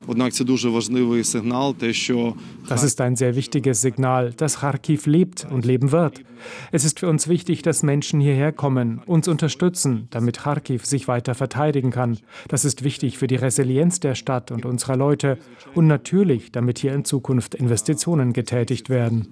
Das ist ein sehr wichtiges Signal, dass Charkiw lebt und leben wird. Es ist für uns wichtig, dass Menschen hierher kommen, uns unterstützen, damit Charkiw sich weiter verteidigen kann. Das ist wichtig für die Resilienz der Stadt und unserer Leute und natürlich, damit hier in Zukunft Investitionen getätigt werden.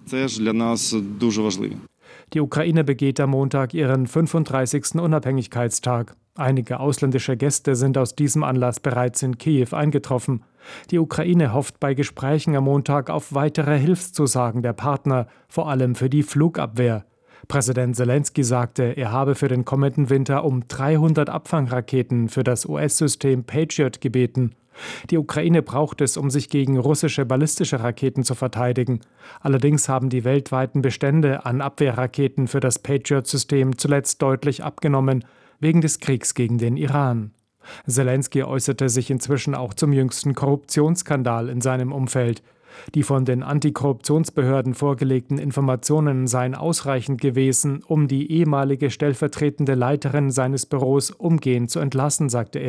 Die Ukraine begeht am Montag ihren 35. Unabhängigkeitstag. Einige ausländische Gäste sind aus diesem Anlass bereits in Kiew eingetroffen. Die Ukraine hofft bei Gesprächen am Montag auf weitere Hilfszusagen der Partner, vor allem für die Flugabwehr. Präsident Zelensky sagte, er habe für den kommenden Winter um 300 Abfangraketen für das US-System Patriot gebeten. Die Ukraine braucht es, um sich gegen russische ballistische Raketen zu verteidigen. Allerdings haben die weltweiten Bestände an Abwehrraketen für das Patriot-System zuletzt deutlich abgenommen, wegen des Kriegs gegen den Iran. Zelensky äußerte sich inzwischen auch zum jüngsten Korruptionsskandal in seinem Umfeld. Die von den Antikorruptionsbehörden vorgelegten Informationen seien ausreichend gewesen, um die ehemalige stellvertretende Leiterin seines Büros umgehend zu entlassen, sagte er.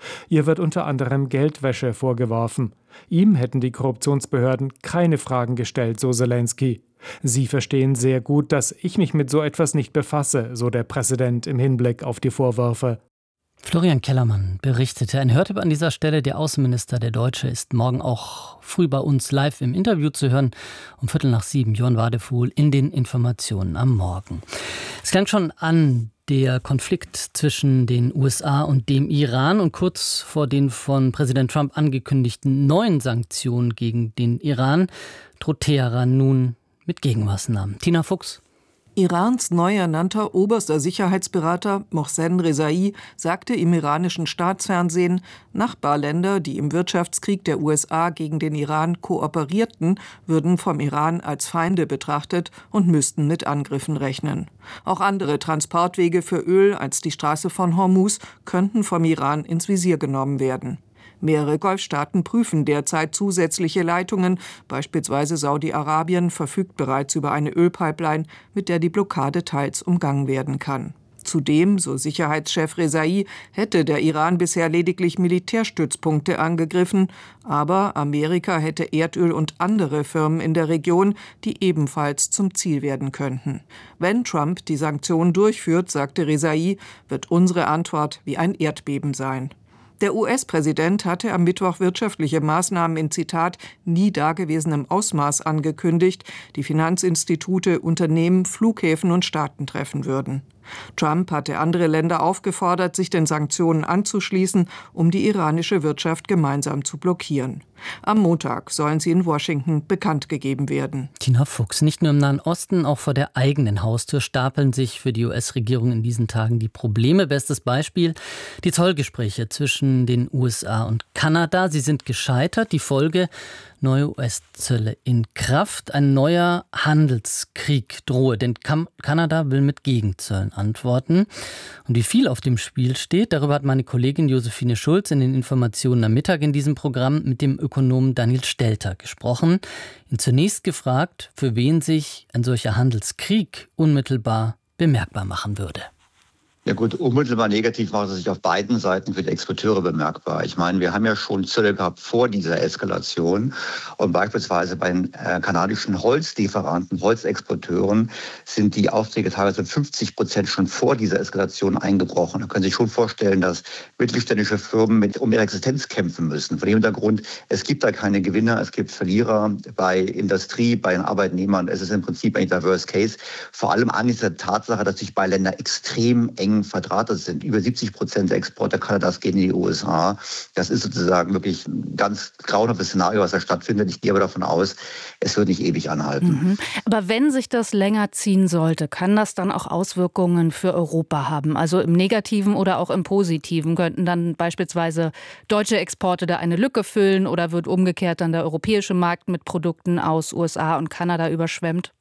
Ihr wird unter anderem Geldwäsche vorgeworfen. Ihm hätten die Korruptionsbehörden keine Fragen gestellt, so Zelensky. Sie verstehen sehr gut, dass ich mich mit so etwas nicht befasse, so der Präsident im Hinblick auf die Vorwürfe. Florian Kellermann berichtete. Ein Hörtipp an dieser Stelle: Der Außenminister, der Deutsche, ist morgen auch früh bei uns live im Interview zu hören. Um 6:45, Jörn Wadefuhl in den Informationen am Morgen. Es klang schon an, der Konflikt zwischen den USA und dem Iran, und kurz vor den von Präsident Trump angekündigten neuen Sanktionen gegen den Iran droht Teheran nun mit Gegenmaßnahmen. Tina Fuchs. Irans neu ernannter oberster Sicherheitsberater Mohsen Rezaei sagte im iranischen Staatsfernsehen, Nachbarländer, die im Wirtschaftskrieg der USA gegen den Iran kooperierten, würden vom Iran als Feinde betrachtet und müssten mit Angriffen rechnen. Auch andere Transportwege für Öl als die Straße von Hormuz könnten vom Iran ins Visier genommen werden. Mehrere Golfstaaten prüfen derzeit zusätzliche Leitungen. Beispielsweise Saudi-Arabien verfügt bereits über eine Ölpipeline, mit der die Blockade teils umgangen werden kann. Zudem, so Sicherheitschef Rezaei, hätte der Iran bisher lediglich Militärstützpunkte angegriffen, aber Amerika hätte Erdöl und andere Firmen in der Region, die ebenfalls zum Ziel werden könnten. Wenn Trump die Sanktionen durchführt, sagte Rezaei, wird unsere Antwort wie ein Erdbeben sein. Der US-Präsident hatte am Mittwoch wirtschaftliche Maßnahmen in, Zitat, nie dagewesenem Ausmaß angekündigt, die Finanzinstitute, Unternehmen, Flughäfen und Staaten treffen würden. Trump hatte andere Länder aufgefordert, sich den Sanktionen anzuschließen, um die iranische Wirtschaft gemeinsam zu blockieren. Am Montag sollen sie in Washington bekannt gegeben werden. Tina Fuchs. Nicht nur im Nahen Osten, auch vor der eigenen Haustür stapeln sich für die US-Regierung in diesen Tagen die Probleme. Bestes Beispiel: die Zollgespräche zwischen den USA und Kanada. Sie sind gescheitert. Die Folge: neue US-Zölle in Kraft. Ein neuer Handelskrieg drohe, denn Kanada will mit Gegenzöllen antworten. Und wie viel auf dem Spiel steht, darüber hat meine Kollegin Josephine Schulz in den Informationen am Mittag in diesem Programm mit dem Ökonomen Daniel Stelter gesprochen. Ihn zunächst gefragt, für wen sich ein solcher Handelskrieg unmittelbar bemerkbar machen würde. Ja gut, unmittelbar negativ macht es sich auf beiden Seiten für die Exporteure bemerkbar. Ich meine, wir haben ja schon Zölle gehabt vor dieser Eskalation, und beispielsweise bei den kanadischen Holzlieferanten, Holzexporteuren sind die Aufträge teilweise 50% schon vor dieser Eskalation eingebrochen. Da können Sie sich schon vorstellen, dass mittelständische Firmen um ihre Existenz kämpfen müssen. Vor dem Hintergrund, es gibt da keine Gewinner, es gibt Verlierer bei Industrie, bei den Arbeitnehmern. Es ist im Prinzip eigentlich der Worst Case. Vor allem angesichts der Tatsache, dass sich beide Länder extrem eng verdrahtet sind. Über 70% der Exporte Kanadas gehen in die USA. Das ist sozusagen wirklich ein ganz grauenhaftes Szenario, was da stattfindet. Ich gehe aber davon aus, es wird nicht ewig anhalten. Aber wenn sich das länger ziehen sollte, kann das dann auch Auswirkungen für Europa haben? Also im Negativen oder auch im Positiven? Könnten dann beispielsweise deutsche Exporte da eine Lücke füllen, oder wird umgekehrt dann der europäische Markt mit Produkten aus USA und Kanada überschwemmt?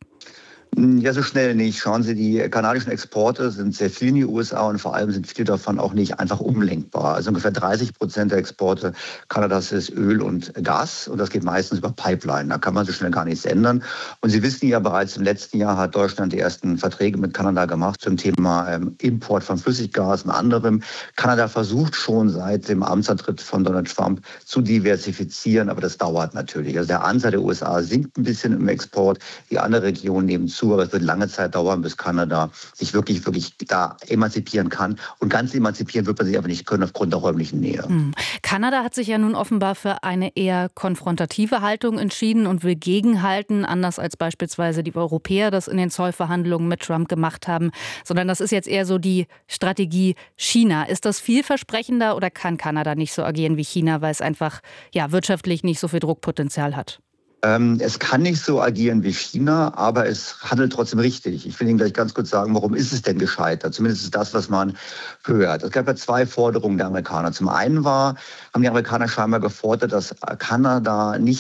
Ja, so schnell nicht. Schauen Sie, die kanadischen Exporte sind sehr viel in die USA, und vor allem sind viele davon auch nicht einfach umlenkbar. Also ungefähr 30% der Exporte Kanadas ist Öl und Gas, und das geht meistens über Pipeline. Da kann man so schnell gar nichts ändern. Und Sie wissen ja, bereits im letzten Jahr hat Deutschland die ersten Verträge mit Kanada gemacht zum Thema Import von Flüssiggas und anderem. Kanada versucht schon seit dem Amtsantritt von Donald Trump zu diversifizieren, aber das dauert natürlich. Also der Anteil der USA sinkt ein bisschen im Export, die anderen Regionen nehmen zu, aber es wird lange Zeit dauern, bis Kanada sich wirklich da emanzipieren kann. Und ganz emanzipieren wird man sich aber nicht können aufgrund der räumlichen Nähe. Kanada hat sich ja nun offenbar für eine eher konfrontative Haltung entschieden und will gegenhalten, anders als beispielsweise die Europäer das in den Zollverhandlungen mit Trump gemacht haben. Sondern das ist jetzt eher so die Strategie China. Ist das vielversprechender, oder kann Kanada nicht so agieren wie China, weil es einfach wirtschaftlich nicht so viel Druckpotenzial hat? Es kann nicht so agieren wie China, aber es handelt trotzdem richtig. Ich will Ihnen gleich ganz kurz sagen, warum ist es denn gescheitert? Zumindest ist das, was man hört. Es gab ja 2 Forderungen der Amerikaner. Zum einen haben die Amerikaner scheinbar gefordert, dass Kanada nicht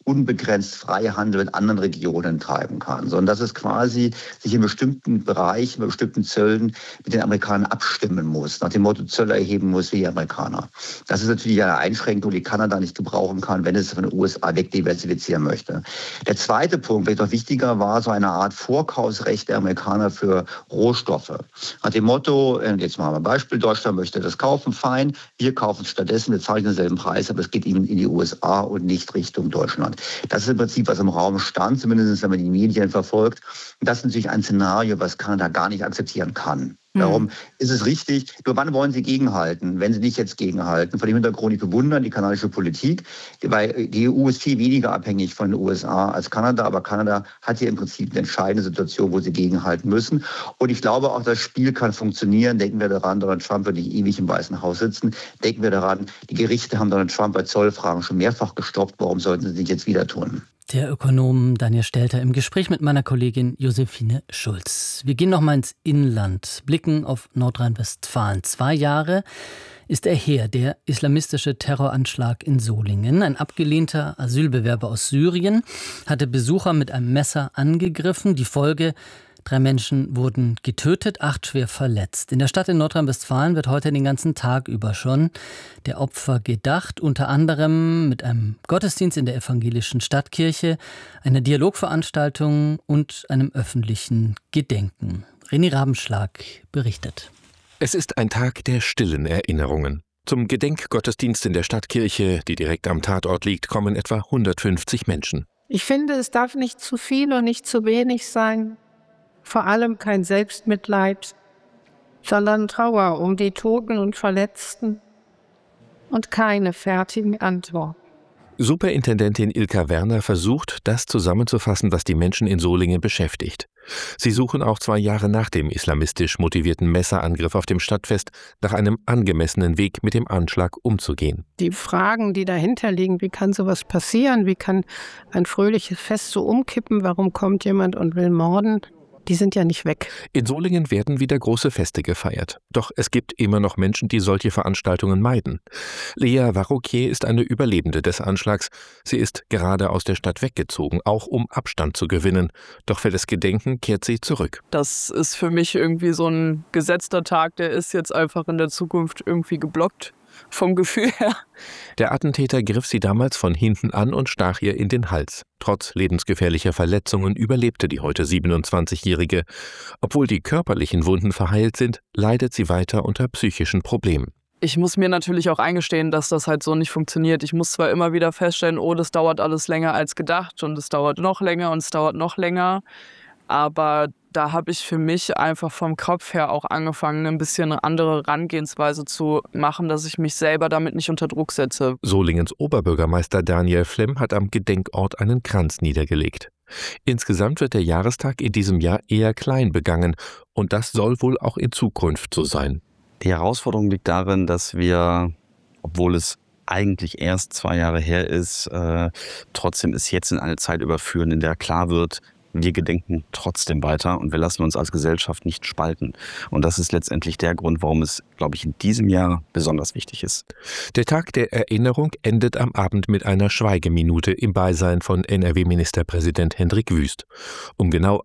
unbegrenzt Freihandel mit anderen Regionen treiben kann, sondern dass es quasi sich in bestimmten Bereichen, bei bestimmten Zöllen mit den Amerikanern abstimmen muss, nach dem Motto Zölle erheben muss wie die Amerikaner. Das ist natürlich eine Einschränkung, die Kanada nicht gebrauchen kann, wenn es von den USA wegdiversifizieren möchte. Der zweite Punkt, vielleicht noch wichtiger, war so eine Art Vorkaufsrecht der Amerikaner für Rohstoffe. Nach dem Motto, jetzt machen wir ein Beispiel, Deutschland möchte das kaufen, fein, wir kaufen es stattdessen, wir zahlen denselben Preis, aber es geht ihnen in die USA und nicht Richtung Deutschland. Das ist im Prinzip, was im Raum stand, zumindest wenn man die Medien verfolgt. Und das ist natürlich ein Szenario, was Kanada gar nicht akzeptieren kann. Darum ist es richtig, nur wann wollen Sie gegenhalten, wenn Sie nicht jetzt gegenhalten? Vor dem Hintergrund, ich bewundere die kanadische Politik, weil die EU ist viel weniger abhängig von den USA als Kanada, aber Kanada hat hier im Prinzip eine entscheidende Situation, wo sie gegenhalten müssen. Und ich glaube auch, das Spiel kann funktionieren. Denken wir daran, Donald Trump wird nicht ewig im Weißen Haus sitzen. Denken wir daran, die Gerichte haben Donald Trump bei Zollfragen schon mehrfach gestoppt. Warum sollten sie es nicht jetzt wieder tun? Der Ökonom Daniel Stelter im Gespräch mit meiner Kollegin Josephine Schulz. Wir gehen noch mal ins Inland, blicken auf Nordrhein-Westfalen. 2 Jahre ist er her, der islamistische Terroranschlag in Solingen. Ein abgelehnter Asylbewerber aus Syrien hatte Besucher mit einem Messer angegriffen. Die Folge: 3 Menschen wurden getötet, 8 schwer verletzt. In der Stadt in Nordrhein-Westfalen wird heute den ganzen Tag über schon der Opfer gedacht, unter anderem mit einem Gottesdienst in der evangelischen Stadtkirche, einer Dialogveranstaltung und einem öffentlichen Gedenken. René Rabenschlag berichtet. Es ist ein Tag der stillen Erinnerungen. Zum Gedenkgottesdienst in der Stadtkirche, die direkt am Tatort liegt, kommen etwa 150 Menschen. Ich finde, es darf nicht zu viel und nicht zu wenig sein. Vor allem kein Selbstmitleid, sondern Trauer um die Toten und Verletzten und keine fertigen Antworten. Superintendentin Ilka Werner versucht, das zusammenzufassen, was die Menschen in Solingen beschäftigt. Sie suchen auch 2 Jahre nach dem islamistisch motivierten Messerangriff auf dem Stadtfest nach einem angemessenen Weg, mit dem Anschlag umzugehen. Die Fragen, die dahinter liegen, wie kann sowas passieren, wie kann ein fröhliches Fest so umkippen, warum kommt jemand und will morden, die sind ja nicht weg. In Solingen werden wieder große Feste gefeiert. Doch es gibt immer noch Menschen, die solche Veranstaltungen meiden. Lea Varroquier ist eine Überlebende des Anschlags. Sie ist gerade aus der Stadt weggezogen, auch um Abstand zu gewinnen. Doch für das Gedenken kehrt sie zurück. Das ist für mich irgendwie so ein gesetzter Tag, der ist jetzt einfach in der Zukunft irgendwie geblockt. Vom Gefühl her. Der Attentäter griff sie damals von hinten an und stach ihr in den Hals. Trotz lebensgefährlicher Verletzungen überlebte die heute 27-Jährige. Obwohl die körperlichen Wunden verheilt sind, leidet sie weiter unter psychischen Problemen. Ich muss mir natürlich auch eingestehen, dass das halt so nicht funktioniert. Ich muss zwar immer wieder feststellen, das dauert alles länger als gedacht und es dauert noch länger und es dauert noch länger. Aber da habe ich für mich einfach vom Kopf her auch angefangen, ein bisschen eine andere Herangehensweise zu machen, dass ich mich selber damit nicht unter Druck setze. Solingens Oberbürgermeister Daniel Flemm hat am Gedenkort einen Kranz niedergelegt. Insgesamt wird der Jahrestag in diesem Jahr eher klein begangen und das soll wohl auch in Zukunft so sein. Die Herausforderung liegt darin, dass wir, obwohl es eigentlich erst 2 Jahre her ist, trotzdem es jetzt in eine Zeit überführen, in der klar wird, wir gedenken trotzdem weiter und wir lassen uns als Gesellschaft nicht spalten. Und das ist letztendlich der Grund, warum es, glaube ich, in diesem Jahr besonders wichtig ist. Der Tag der Erinnerung endet am Abend mit einer Schweigeminute im Beisein von NRW-Ministerpräsident Hendrik Wüst. Um genau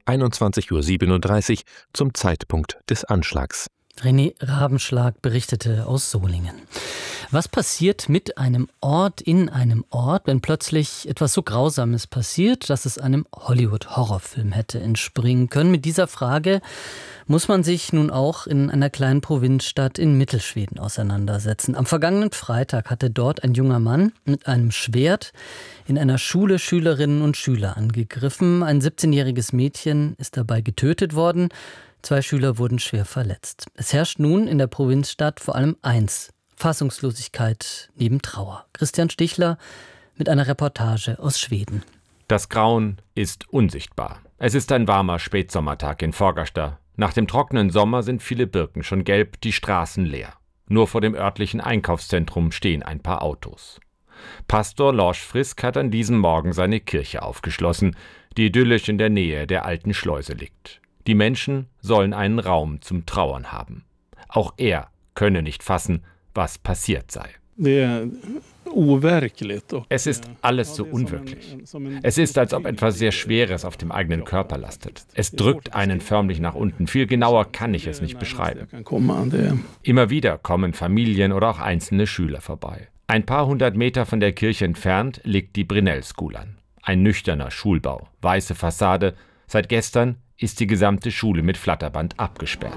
21:37 Uhr zum Zeitpunkt des Anschlags. René Rabenschlag berichtete aus Solingen. Was passiert mit einem Ort in einem Ort, wenn plötzlich etwas so Grausames passiert, dass es einem Hollywood-Horrorfilm hätte entspringen können? Mit dieser Frage muss man sich nun auch in einer kleinen Provinzstadt in Mittelschweden auseinandersetzen. Am vergangenen Freitag hatte dort ein junger Mann mit einem Schwert in einer Schule Schülerinnen und Schüler angegriffen. Ein 17-jähriges Mädchen ist dabei getötet worden. 2 Schüler wurden schwer verletzt. Es herrscht nun in der Provinzstadt vor allem eins: Fassungslosigkeit neben Trauer. Christian Stichler mit einer Reportage aus Schweden. Das Grauen ist unsichtbar. Es ist ein warmer Spätsommertag in Fagersta. Nach dem trockenen Sommer sind viele Birken schon gelb, die Straßen leer. Nur vor dem örtlichen Einkaufszentrum stehen ein paar Autos. Pastor Lars Frisk hat an diesem Morgen seine Kirche aufgeschlossen, die idyllisch in der Nähe der alten Schleuse liegt. Die Menschen sollen einen Raum zum Trauern haben. Auch er könne nicht fassen, was passiert sei. Es ist alles so unwirklich. Es ist, als ob etwas sehr Schweres auf dem eigenen Körper lastet. Es drückt einen förmlich nach unten. Viel genauer kann ich es nicht beschreiben. Immer wieder kommen Familien oder auch einzelne Schüler vorbei. Ein paar hundert Meter von der Kirche entfernt liegt die Brynäl School an. Ein nüchterner Schulbau, weiße Fassade. Seit gestern ist die gesamte Schule mit Flatterband abgesperrt.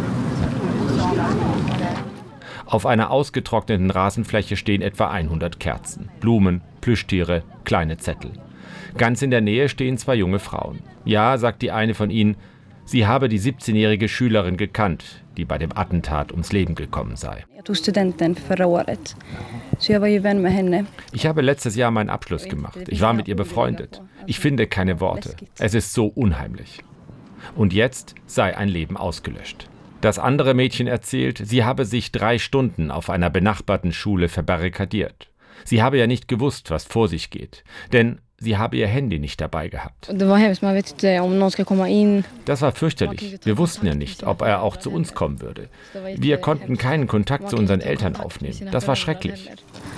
Auf einer ausgetrockneten Rasenfläche stehen etwa 100 Kerzen, Blumen, Plüschtiere, kleine Zettel. Ganz in der Nähe stehen 2 junge Frauen. Ja, sagt die eine von ihnen, sie habe die 17-jährige Schülerin gekannt, die bei dem Attentat ums Leben gekommen sei. Ich habe letztes Jahr meinen Abschluss gemacht. Ich war mit ihr befreundet. Ich finde keine Worte. Es ist so unheimlich. Und jetzt sei ein Leben ausgelöscht. Das andere Mädchen erzählt, sie habe sich 3 Stunden auf einer benachbarten Schule verbarrikadiert. Sie habe ja nicht gewusst, was vor sich geht, denn sie habe ihr Handy nicht dabei gehabt. Das war fürchterlich. Wir wussten ja nicht, ob er auch zu uns kommen würde. Wir konnten keinen Kontakt zu unseren Eltern aufnehmen. Das war schrecklich.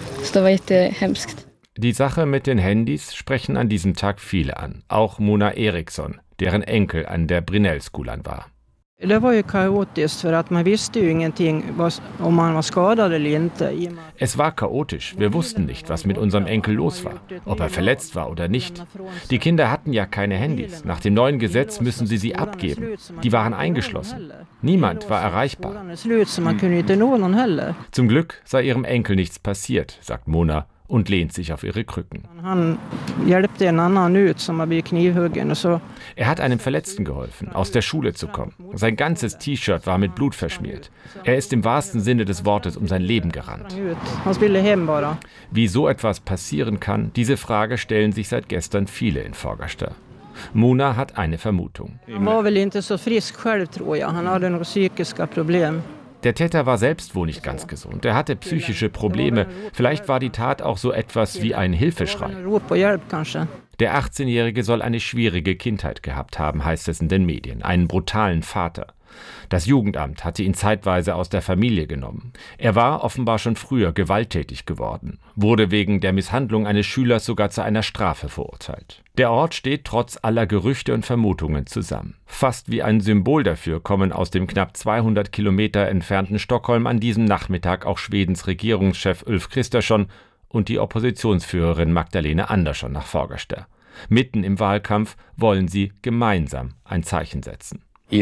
Die Sache mit den Handys sprechen an diesem Tag viele an. Auch Mona Eriksson, deren Enkel an der Brynäl School war. Es war chaotisch. Wir wussten nicht, was mit unserem Enkel los war, ob er verletzt war oder nicht. Die Kinder hatten ja keine Handys. Nach dem neuen Gesetz müssen sie abgeben. Die waren eingeschlossen. Niemand war erreichbar. Zum Glück sei ihrem Enkel nichts passiert, sagt Mona und lehnt sich auf ihre Krücken. Er hat einem Verletzten geholfen, aus der Schule zu kommen. Sein ganzes T-Shirt war mit Blut verschmiert. Er ist im wahrsten Sinne des Wortes um sein Leben gerannt. Wie so etwas passieren kann, diese Frage stellen sich seit gestern viele in Fagersta. Mona hat eine Vermutung. Der Täter war selbst wohl nicht ganz gesund. Er hatte psychische Probleme. Vielleicht war die Tat auch so etwas wie ein Hilfeschrei. Der 18-Jährige soll eine schwierige Kindheit gehabt haben, heißt es in den Medien. Einen brutalen Vater. Das Jugendamt hatte ihn zeitweise aus der Familie genommen. Er war offenbar schon früher gewalttätig geworden, wurde wegen der Misshandlung eines Schülers sogar zu einer Strafe verurteilt. Der Ort steht trotz aller Gerüchte und Vermutungen zusammen. Fast wie ein Symbol dafür kommen aus dem knapp 200 Kilometer entfernten Stockholm an diesem Nachmittag auch Schwedens Regierungschef Ulf Kristersson und die Oppositionsführerin Magdalena Andersson nach Fagersta. Mitten im Wahlkampf wollen sie gemeinsam ein Zeichen setzen. In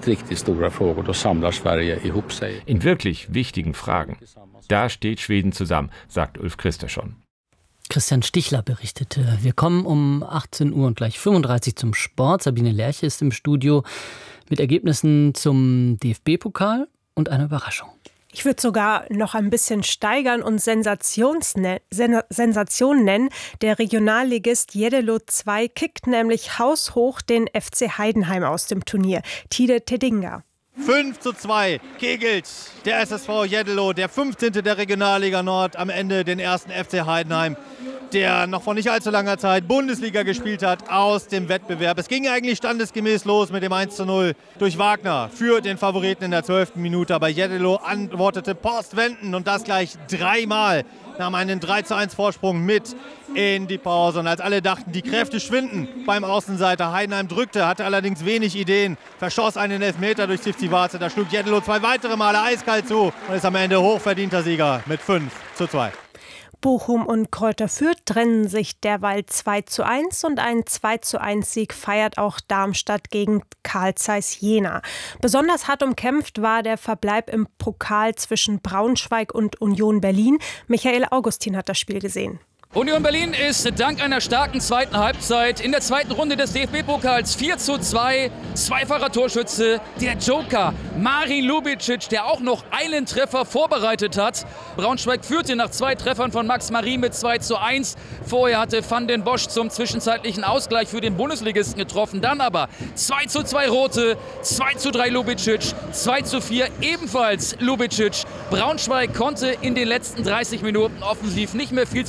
wirklich wichtigen Fragen. Da steht Schweden zusammen, sagt Ulf Kristersson. Christian Stichler berichtete. Wir kommen um 18 Uhr und gleich 35 zum Sport. Sabine Lerche ist im Studio mit Ergebnissen zum DFB-Pokal und einer Überraschung. Ich würde sogar noch ein bisschen steigern und Sensation nennen. Der Regionalligist Järdelo 2 kickt nämlich haushoch den FC Heidenheim aus dem Turnier. Tide Tedinga. 5:2 kegelt der SSV Järdelo, der 15. der Regionalliga Nord, am Ende den ersten FC Heidenheim, der noch vor nicht allzu langer Zeit Bundesliga gespielt hat, aus dem Wettbewerb. Es ging eigentlich standesgemäß los mit dem 1:0 durch Wagner für den Favoriten in der 12. Minute. Aber Järdelo antwortete postwendend und das gleich 3-mal. Nahm einen 3:1 Vorsprung mit in die Pause. Und als alle dachten, die Kräfte schwinden beim Außenseiter, Heidenheim drückte, hatte allerdings wenig Ideen, verschoss einen Elfmeter durch Sivcivace. Da schlug Järdelo 2 weitere Male eiskalt zu und ist am Ende hochverdienter Sieger mit 5:2. Bochum und Kräuter Fürth trennen sich derweil 2:1 und einen 2:1-Sieg feiert auch Darmstadt gegen Carl Zeiss Jena. Besonders hart umkämpft war der Verbleib im Pokal zwischen Braunschweig und Union Berlin. Michael Augustin hat das Spiel gesehen. Union Berlin ist dank einer starken zweiten Halbzeit in der zweiten Runde des DFB-Pokals 4:2. Zweifacher Torschütze, der Joker Marin Lubicic, der auch noch einen Treffer vorbereitet hat. Braunschweig führte nach 2 Treffern von Max Marin mit 2:1. Vorher hatte Van den Bosch zum zwischenzeitlichen Ausgleich für den Bundesligisten getroffen. Dann aber 2:2 Rote, 2:3 Lubicic, 2:4 ebenfalls Lubicic. Braunschweig konnte in den letzten 30 Minuten offensiv nicht mehr viel zustande bringen.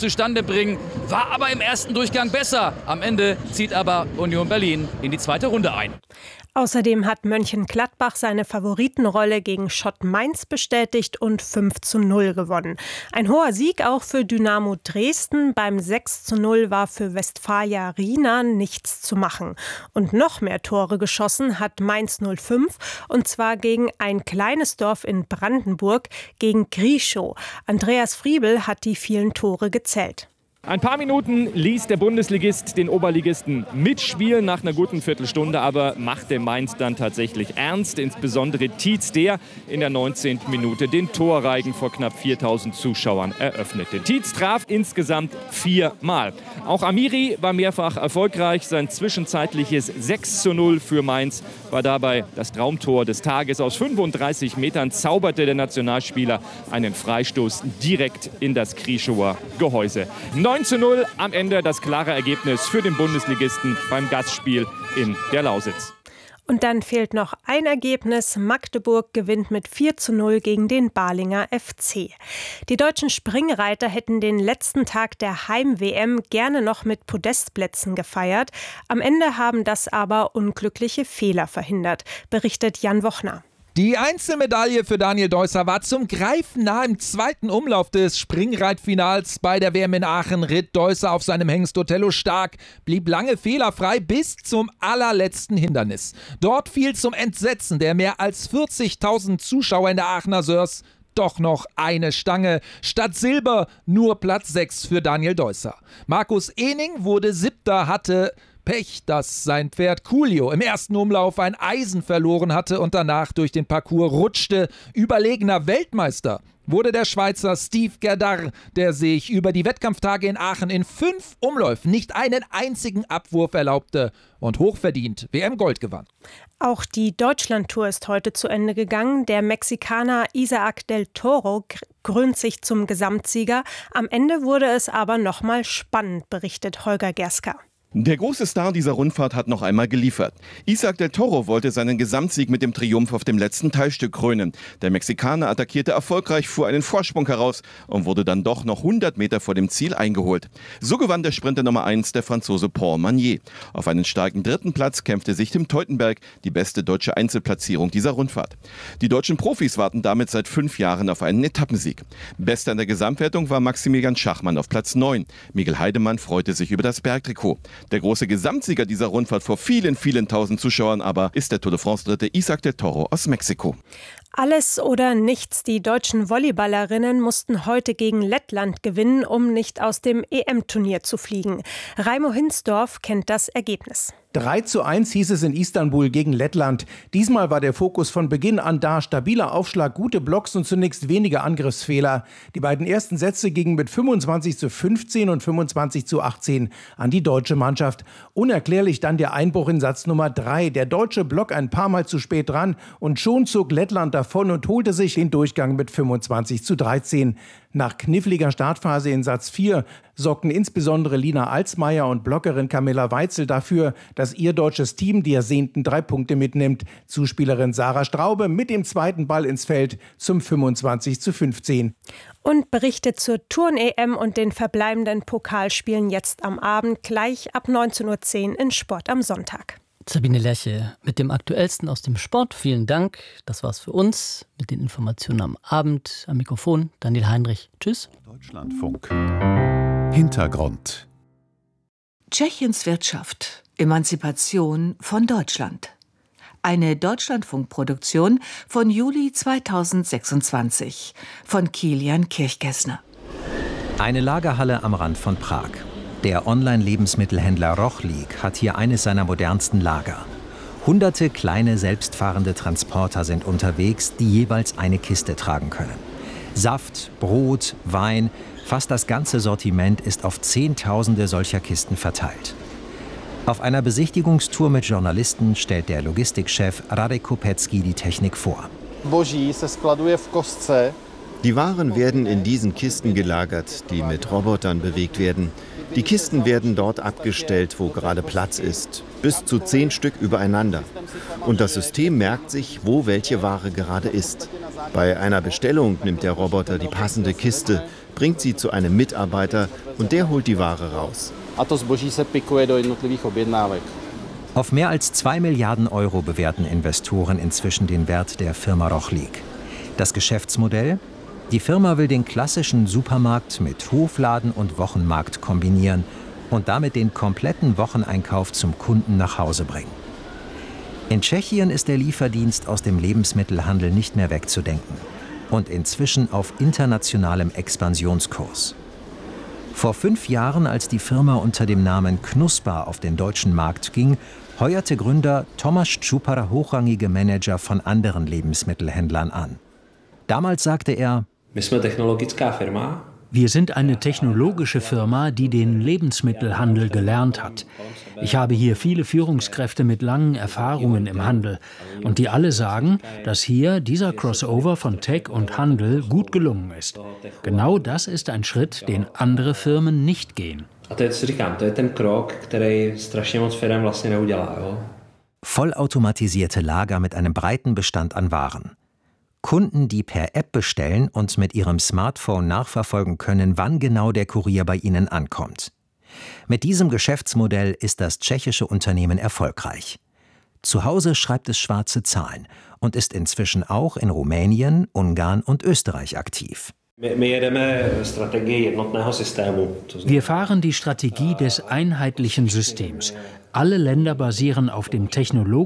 bringen, war aber im ersten Durchgang besser. Am Ende zieht aber Union Berlin in die zweite Runde ein. Außerdem hat Mönchengladbach seine Favoritenrolle gegen Schott Mainz bestätigt und 5:0 gewonnen. Ein hoher Sieg auch für Dynamo Dresden. Beim 6:0 war für Westfalia Riena nichts zu machen. Und noch mehr Tore geschossen hat Mainz 05, und zwar gegen ein kleines Dorf in Brandenburg, gegen Grieschow. Andreas Friebel hat die vielen Tore gezählt. Ein paar Minuten ließ der Bundesligist den Oberligisten mitspielen nach einer guten Viertelstunde, aber machte Mainz dann tatsächlich ernst. Insbesondere Tietz, der in der 19. Minute den Torreigen vor knapp 4.000 Zuschauern eröffnete. Tietz traf insgesamt 4-mal. Auch Amiri war mehrfach erfolgreich. Sein zwischenzeitliches 6:0 für Mainz war dabei das Traumtor des Tages. Aus 35 Metern zauberte der Nationalspieler einen Freistoß direkt in das Grieschower Gehäuse. 9:0 am Ende das klare Ergebnis für den Bundesligisten beim Gastspiel in der Lausitz. Und dann fehlt noch ein Ergebnis. Magdeburg gewinnt mit 4:0 gegen den Balinger FC. Die deutschen Springreiter hätten den letzten Tag der Heim-WM gerne noch mit Podestplätzen gefeiert. Am Ende haben das aber unglückliche Fehler verhindert, berichtet Jan Wochner. Die Einzelmedaille für Daniel Deusser war zum Greifen nah im zweiten Umlauf des Springreitfinals. Bei der WM in Aachen ritt Deusser auf seinem Hengst Othello stark, blieb lange fehlerfrei bis zum allerletzten Hindernis. Dort fiel zum Entsetzen der mehr als 40.000 Zuschauer in der Aachener Sörs doch noch eine Stange. Statt Silber nur Platz 6 für Daniel Deusser. Markus Ehning wurde 7., hatte Pech, dass sein Pferd Coolio im ersten Umlauf ein Eisen verloren hatte und danach durch den Parcours rutschte. Überlegener Weltmeister wurde der Schweizer Steve Gerdar, der sich über die Wettkampftage in Aachen in 5 Umläufen nicht einen einzigen Abwurf erlaubte und hochverdient WM-Gold gewann. Auch die Deutschlandtour ist heute zu Ende gegangen. Der Mexikaner Isaac del Toro krönt sich zum Gesamtsieger. Am Ende wurde es aber nochmal spannend, berichtet Holger Gerska. Der große Star dieser Rundfahrt hat noch einmal geliefert. Isaac del Toro wollte seinen Gesamtsieg mit dem Triumph auf dem letzten Teilstück krönen. Der Mexikaner attackierte erfolgreich, fuhr einen Vorsprung heraus und wurde dann doch noch 100 Meter vor dem Ziel eingeholt. So gewann der Sprinter Nummer 1, der Franzose Paul Magnier. Auf einen starken 3. Platz kämpfte sich Tim Teutenberg, die beste deutsche Einzelplatzierung dieser Rundfahrt. Die deutschen Profis warten damit seit 5 Jahren auf einen Etappensieg. Bester in der Gesamtwertung war Maximilian Schachmann auf Platz 9. Miguel Heidemann freute sich über das Bergtrikot. Der große Gesamtsieger dieser Rundfahrt vor vielen, vielen tausend Zuschauern aber ist der Tour de France-Dritte Isaac del Toro aus Mexiko. Alles oder nichts. Die deutschen Volleyballerinnen mussten heute gegen Lettland gewinnen, um nicht aus dem EM-Turnier zu fliegen. Raimo Hinsdorf kennt das Ergebnis. 3:1 hieß es in Istanbul gegen Lettland. Diesmal war der Fokus von Beginn an da. Stabiler Aufschlag, gute Blocks und zunächst wenige Angriffsfehler. Die beiden ersten Sätze gingen mit 25:15 und 25:18 an die deutsche Mannschaft. Unerklärlich dann der Einbruch in Satz Nummer 3. Der deutsche Block ein paar Mal zu spät dran und schon zog Lettland davon und holte sich den Durchgang mit 25:13. Nach kniffliger Startphase in Satz 4 sorgten insbesondere Lina Alsmeier und Blockerin Camilla Weitzel dafür, dass ihr deutsches Team die ersehnten 3 Punkte mitnimmt. Zuspielerin Sarah Straube mit dem zweiten Ball ins Feld zum 25:15. Und Berichte zur Turn-EM und den verbleibenden Pokalspielen jetzt am Abend gleich ab 19:10 Uhr in Sport am Sonntag. Sabine Lerche mit dem Aktuellsten aus dem Sport. Vielen Dank. Das war's für uns mit den Informationen am Abend. Am Mikrofon Daniel Heinrich. Tschüss. Deutschlandfunk. Hintergrund. Tschechiens Wirtschaft. Emanzipation von Deutschland. Eine Deutschlandfunk-Produktion von Juli 2026 von Kilian Kirchgessner. Eine Lagerhalle am Rand von Prag. Der Online-Lebensmittelhändler Rochlik hat hier eines seiner modernsten Lager. Hunderte kleine, selbstfahrende Transporter sind unterwegs, die jeweils eine Kiste tragen können. Saft, Brot, Wein, fast das ganze Sortiment ist auf Zehntausende solcher Kisten verteilt. Auf einer Besichtigungstour mit Journalisten stellt der Logistikchef Radek Kopecki die Technik vor. Die Waren werden in diesen Kisten gelagert, die mit Robotern bewegt werden. Die Kisten werden dort abgestellt, wo gerade Platz ist. Bis zu 10 Stück übereinander. Und das System merkt sich, wo welche Ware gerade ist. Bei einer Bestellung nimmt der Roboter die passende Kiste, bringt sie zu einem Mitarbeiter und der holt die Ware raus. Auf mehr als 2 Milliarden Euro bewerten Investoren inzwischen den Wert der Firma Rochlik. Das Geschäftsmodell? Die Firma will den klassischen Supermarkt mit Hofladen und Wochenmarkt kombinieren und damit den kompletten Wocheneinkauf zum Kunden nach Hause bringen. In Tschechien ist der Lieferdienst aus dem Lebensmittelhandel nicht mehr wegzudenken und inzwischen auf internationalem Expansionskurs. Vor 5 Jahren, als die Firma unter dem Namen Knusper auf den deutschen Markt ging, heuerte Gründer Tomáš Čupar hochrangige Manager von anderen Lebensmittelhändlern an. Damals sagte er: Wir sind eine technologische Firma, die den Lebensmittelhandel gelernt hat. Ich habe hier viele Führungskräfte mit langen Erfahrungen im Handel und die alle sagen, dass hier dieser Crossover von Tech und Handel gut gelungen ist. Genau das ist ein Schritt, den andere Firmen nicht gehen. Vollautomatisierte Lager mit einem breiten Bestand an Waren. Kunden, die per App bestellen und mit ihrem Smartphone nachverfolgen können, wann genau der Kurier bei ihnen ankommt. Mit diesem Geschäftsmodell ist das tschechische Unternehmen erfolgreich. Zu Hause schreibt es schwarze Zahlen und ist inzwischen auch in Rumänien, Ungarn und Österreich aktiv. Wir fahren die Strategie des einheitlichen Systems. Alle Länder basieren auf dem technologischen